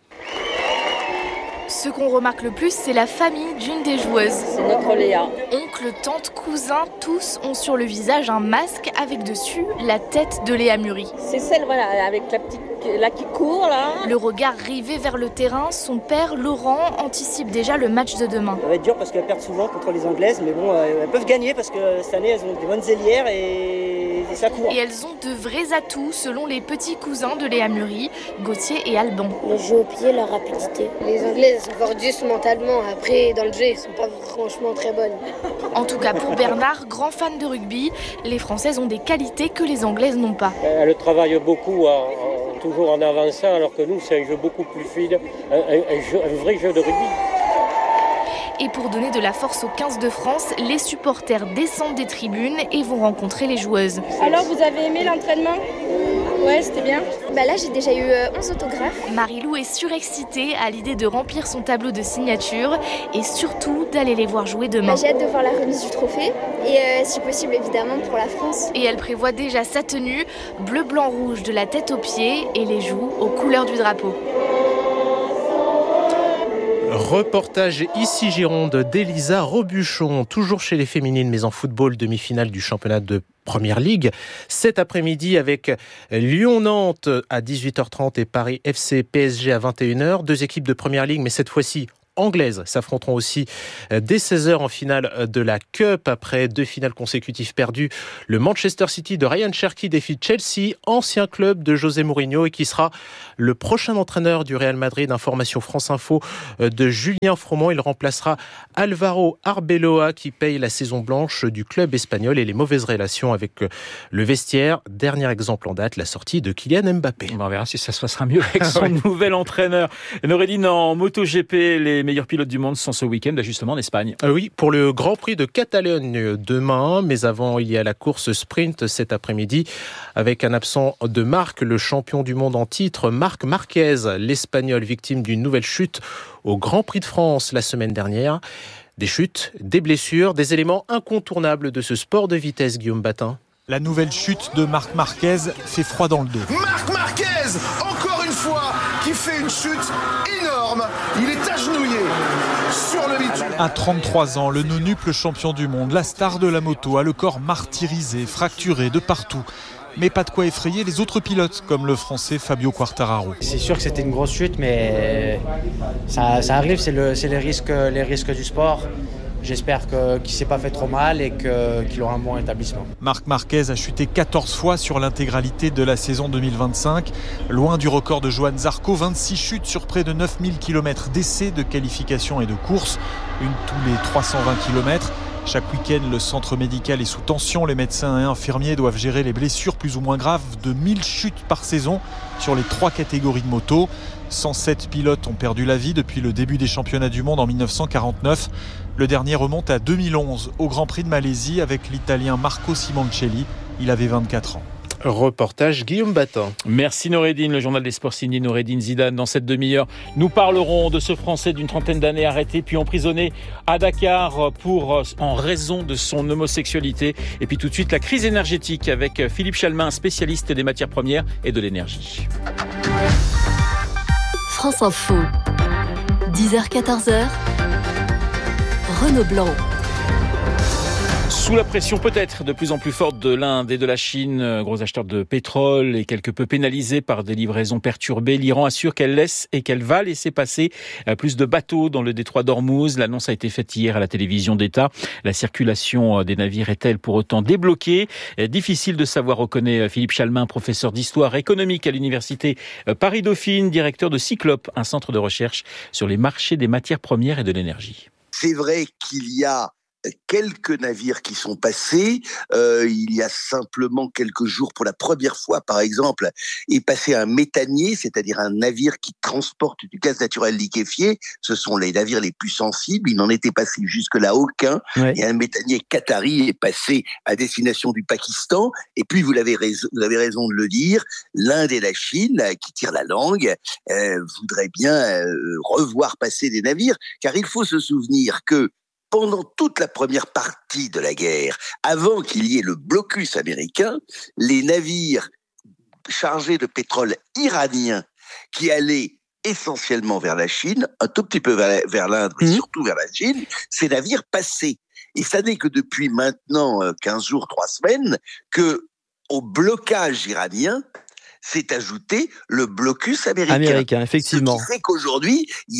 Speaker 21: Ce qu'on remarque le plus, c'est la famille d'une des joueuses.
Speaker 23: C'est notre Léa.
Speaker 21: Oncle, tante, cousin, tous ont sur le visage un masque avec dessus la tête de Léa Muri.
Speaker 23: C'est celle avec la petite là qui court là.
Speaker 21: Le regard rivé vers le terrain, son père Laurent anticipe déjà le match de demain.
Speaker 23: Ça va être dur parce qu'elles perdent souvent contre les Anglaises, mais bon, elles peuvent gagner parce que cette année elles ont des bonnes ailières et
Speaker 3: ça court.
Speaker 21: Et elles ont de vrais atouts selon les petits cousins de Léa Murray, Gauthier et Alban.
Speaker 24: Le jeu au pied, la rapidité. Les Anglaises sont fortes juste mentalement. Après, dans le jeu, elles sont pas franchement très bonnes.
Speaker 21: En tout cas pour Bernard, grand fan de rugby, les Françaises ont des qualités que les Anglaises n'ont pas.
Speaker 3: Elles travaillent beaucoup, toujours en avançant, alors que nous, c'est un jeu beaucoup plus fluide, un vrai jeu de rugby.
Speaker 21: Et pour donner de la force aux 15 de France, les supporters descendent des tribunes et vont rencontrer les joueuses.
Speaker 23: Alors, vous avez aimé l'entraînement ? Ouais, c'était bien.
Speaker 24: Là, j'ai déjà eu 11 autographes.
Speaker 21: Marie-Lou est surexcitée à l'idée de remplir son tableau de signature et surtout d'aller les voir jouer demain.
Speaker 24: J'ai hâte de voir la remise du trophée et si possible, évidemment, pour la France.
Speaker 21: Et elle prévoit déjà sa tenue, bleu, blanc, rouge de la tête aux pieds et les joues aux couleurs du drapeau.
Speaker 19: Reportage ici Gironde d'Elisa Robuchon, toujours chez les féminines mais en football, demi-finale du championnat de Première Ligue. Cet après-midi avec Lyon-Nantes à 18h30 et Paris FC PSG à 21h. Deux équipes de Première Ligue mais cette fois-ci anglaises s'affronteront aussi dès 16h en finale de la Cup. Après 2 finales consécutives perdues, le Manchester City de Ryan Cherky défie Chelsea, ancien club de José Mourinho et qui sera le prochain entraîneur du Real Madrid. Information France Info de Julien Froment. Il remplacera Alvaro Arbeloa qui paye la saison blanche du club espagnol et les mauvaises relations avec le vestiaire. Dernier exemple en date, la sortie de Kylian Mbappé.
Speaker 2: On verra si ça se passera mieux avec son nouvel entraîneur. Noureddine, en MotoGP, les meilleurs pilotes du monde sont ce week-end justement en Espagne.
Speaker 19: Oui, pour le Grand Prix de Catalogne demain, mais avant il y a la course sprint cet après-midi avec un absent de marque, le champion du monde en titre Marc Marquez, l'Espagnol victime d'une nouvelle chute au Grand Prix de France la semaine dernière. Des chutes, des blessures, des éléments incontournables de ce sport de vitesse, Guillaume Batin.
Speaker 5: La nouvelle chute de Marc Marquez fait froid dans le dos.
Speaker 6: Marc Marquez, encore une fois, qui fait une chute énorme. Il est agenouillé sur le bitume.
Speaker 5: À 33 ans, le nonuple champion du monde, la star de la moto, a le corps martyrisé, fracturé de partout. Mais pas de quoi effrayer les autres pilotes, comme le français Fabio Quartararo.
Speaker 8: C'est sûr que c'était une grosse chute, mais ça arrive, c'est les risques du sport. J'espère qu'il ne s'est pas fait trop mal et qu'il aura un bon rétablissement.
Speaker 5: Marc Marquez a chuté 14 fois sur l'intégralité de la saison 2025. Loin du record de Johan Zarco, 26 chutes sur près de 9000 km d'essais, de qualification et de course. Une tous les 320 km. Chaque week-end, le centre médical est sous tension. Les médecins et infirmiers doivent gérer les blessures plus ou moins graves de 1000 chutes par saison sur les 3 catégories de motos. 107 pilotes ont perdu la vie depuis le début des championnats du monde en 1949. Le dernier remonte à 2011 au Grand Prix de Malaisie avec l'Italien Marco Simoncelli. Il avait 24 ans.
Speaker 19: Reportage Guillaume Batin.
Speaker 2: Merci Noureddine, le journal des sports signé Noureddine Zidane. Dans cette demi-heure, nous parlerons de ce Français d'une trentaine d'années arrêté puis emprisonné à Dakar en raison de son homosexualité. Et puis tout de suite, la crise énergétique avec Philippe Chalmin, spécialiste des matières premières et de l'énergie.
Speaker 24: France Info, 10h-14h, Renaud Blanc.
Speaker 2: Sous la pression peut-être de plus en plus forte de l'Inde et de la Chine, gros acheteurs de pétrole et quelque peu pénalisés par des livraisons perturbées, l'Iran assure qu'elle laisse et qu'elle va laisser passer plus de bateaux dans le détroit d'Ormuz. L'annonce a été faite hier à la télévision d'État. La circulation des navires est-elle pour autant débloquée ? Difficile de savoir, reconnaît Philippe Chalmin, professeur d'histoire économique à l'université Paris-Dauphine, directeur de Cyclope, un centre de recherche sur les marchés des matières premières et de l'énergie.
Speaker 25: C'est vrai qu'il y a quelques navires qui sont passés. Il y a simplement quelques jours, pour la première fois, par exemple, est passé un méthanier, c'est-à-dire un navire qui transporte du gaz naturel liquéfié. Ce sont les navires les plus sensibles. Il n'en était passé jusque-là aucun. Ouais. Et un méthanier qatari est passé à destination du Pakistan. Et puis, vous avez raison de le dire, l'Inde et la Chine, qui tirent la langue, voudraient bien revoir passer des navires, car il faut se souvenir que pendant toute la première partie de la guerre, avant qu'il y ait le blocus américain, les navires chargés de pétrole iranien qui allaient essentiellement vers la Chine, un tout petit peu vers l'Inde, mais surtout vers la Chine, ces navires passaient. Et ça n'est que depuis maintenant 15 jours, 3 semaines, que au blocage iranien s'est ajouté le blocus américain.
Speaker 26: Effectivement.
Speaker 25: Ce qui fait qu'aujourd'hui, il y a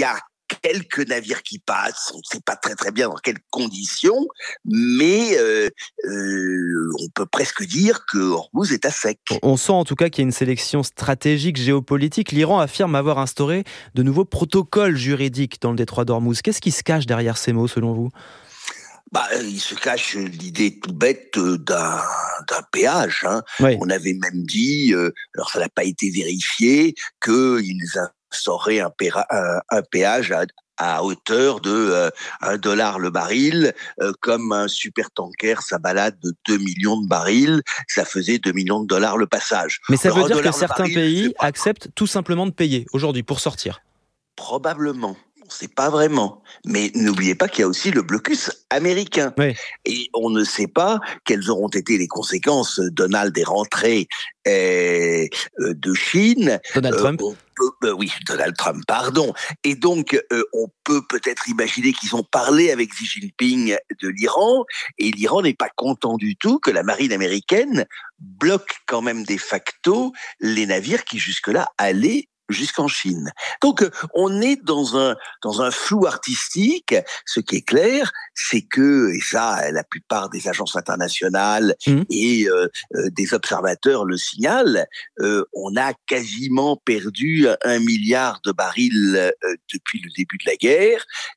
Speaker 25: quelques navires qui passent, on ne sait pas très très bien dans quelles conditions, mais on peut presque dire que Hormuz est à sec.
Speaker 10: On sent en tout cas qu'il y a une sélection stratégique géopolitique. L'Iran affirme avoir instauré de nouveaux protocoles juridiques dans le détroit d'Ormuz. Qu'est-ce qui se cache derrière ces mots selon vous ?
Speaker 25: Il se cache l'idée tout bête d'un péage.
Speaker 10: Oui.
Speaker 25: On avait même dit, alors ça n'a pas été vérifié, qu'ils instauraient un péage à hauteur de $1 le baril, comme un supertanker, ça balade de 2 millions de barils, ça faisait $2 millions le passage.
Speaker 10: Mais ça veut dire que certains pays acceptent tout simplement de payer aujourd'hui pour sortir.
Speaker 25: Probablement. On ne sait pas vraiment. Mais n'oubliez pas qu'il y a aussi le blocus américain.
Speaker 10: Oui.
Speaker 25: Et on ne sait pas quelles auront été les conséquences. Donald est rentré de Chine.
Speaker 10: Donald Trump.
Speaker 25: Donald Trump, pardon. Et donc, on peut peut-être imaginer qu'ils ont parlé avec Xi Jinping de l'Iran, et l'Iran n'est pas content du tout que la marine américaine bloque quand même de facto les navires qui jusque-là allaient jusqu'en Chine. Donc, on est dans un flou artistique. Ce qui est clair, c'est que, et ça, la plupart des agences internationales et des observateurs le signalent, on a quasiment perdu 1 milliard de barils depuis le début de la guerre,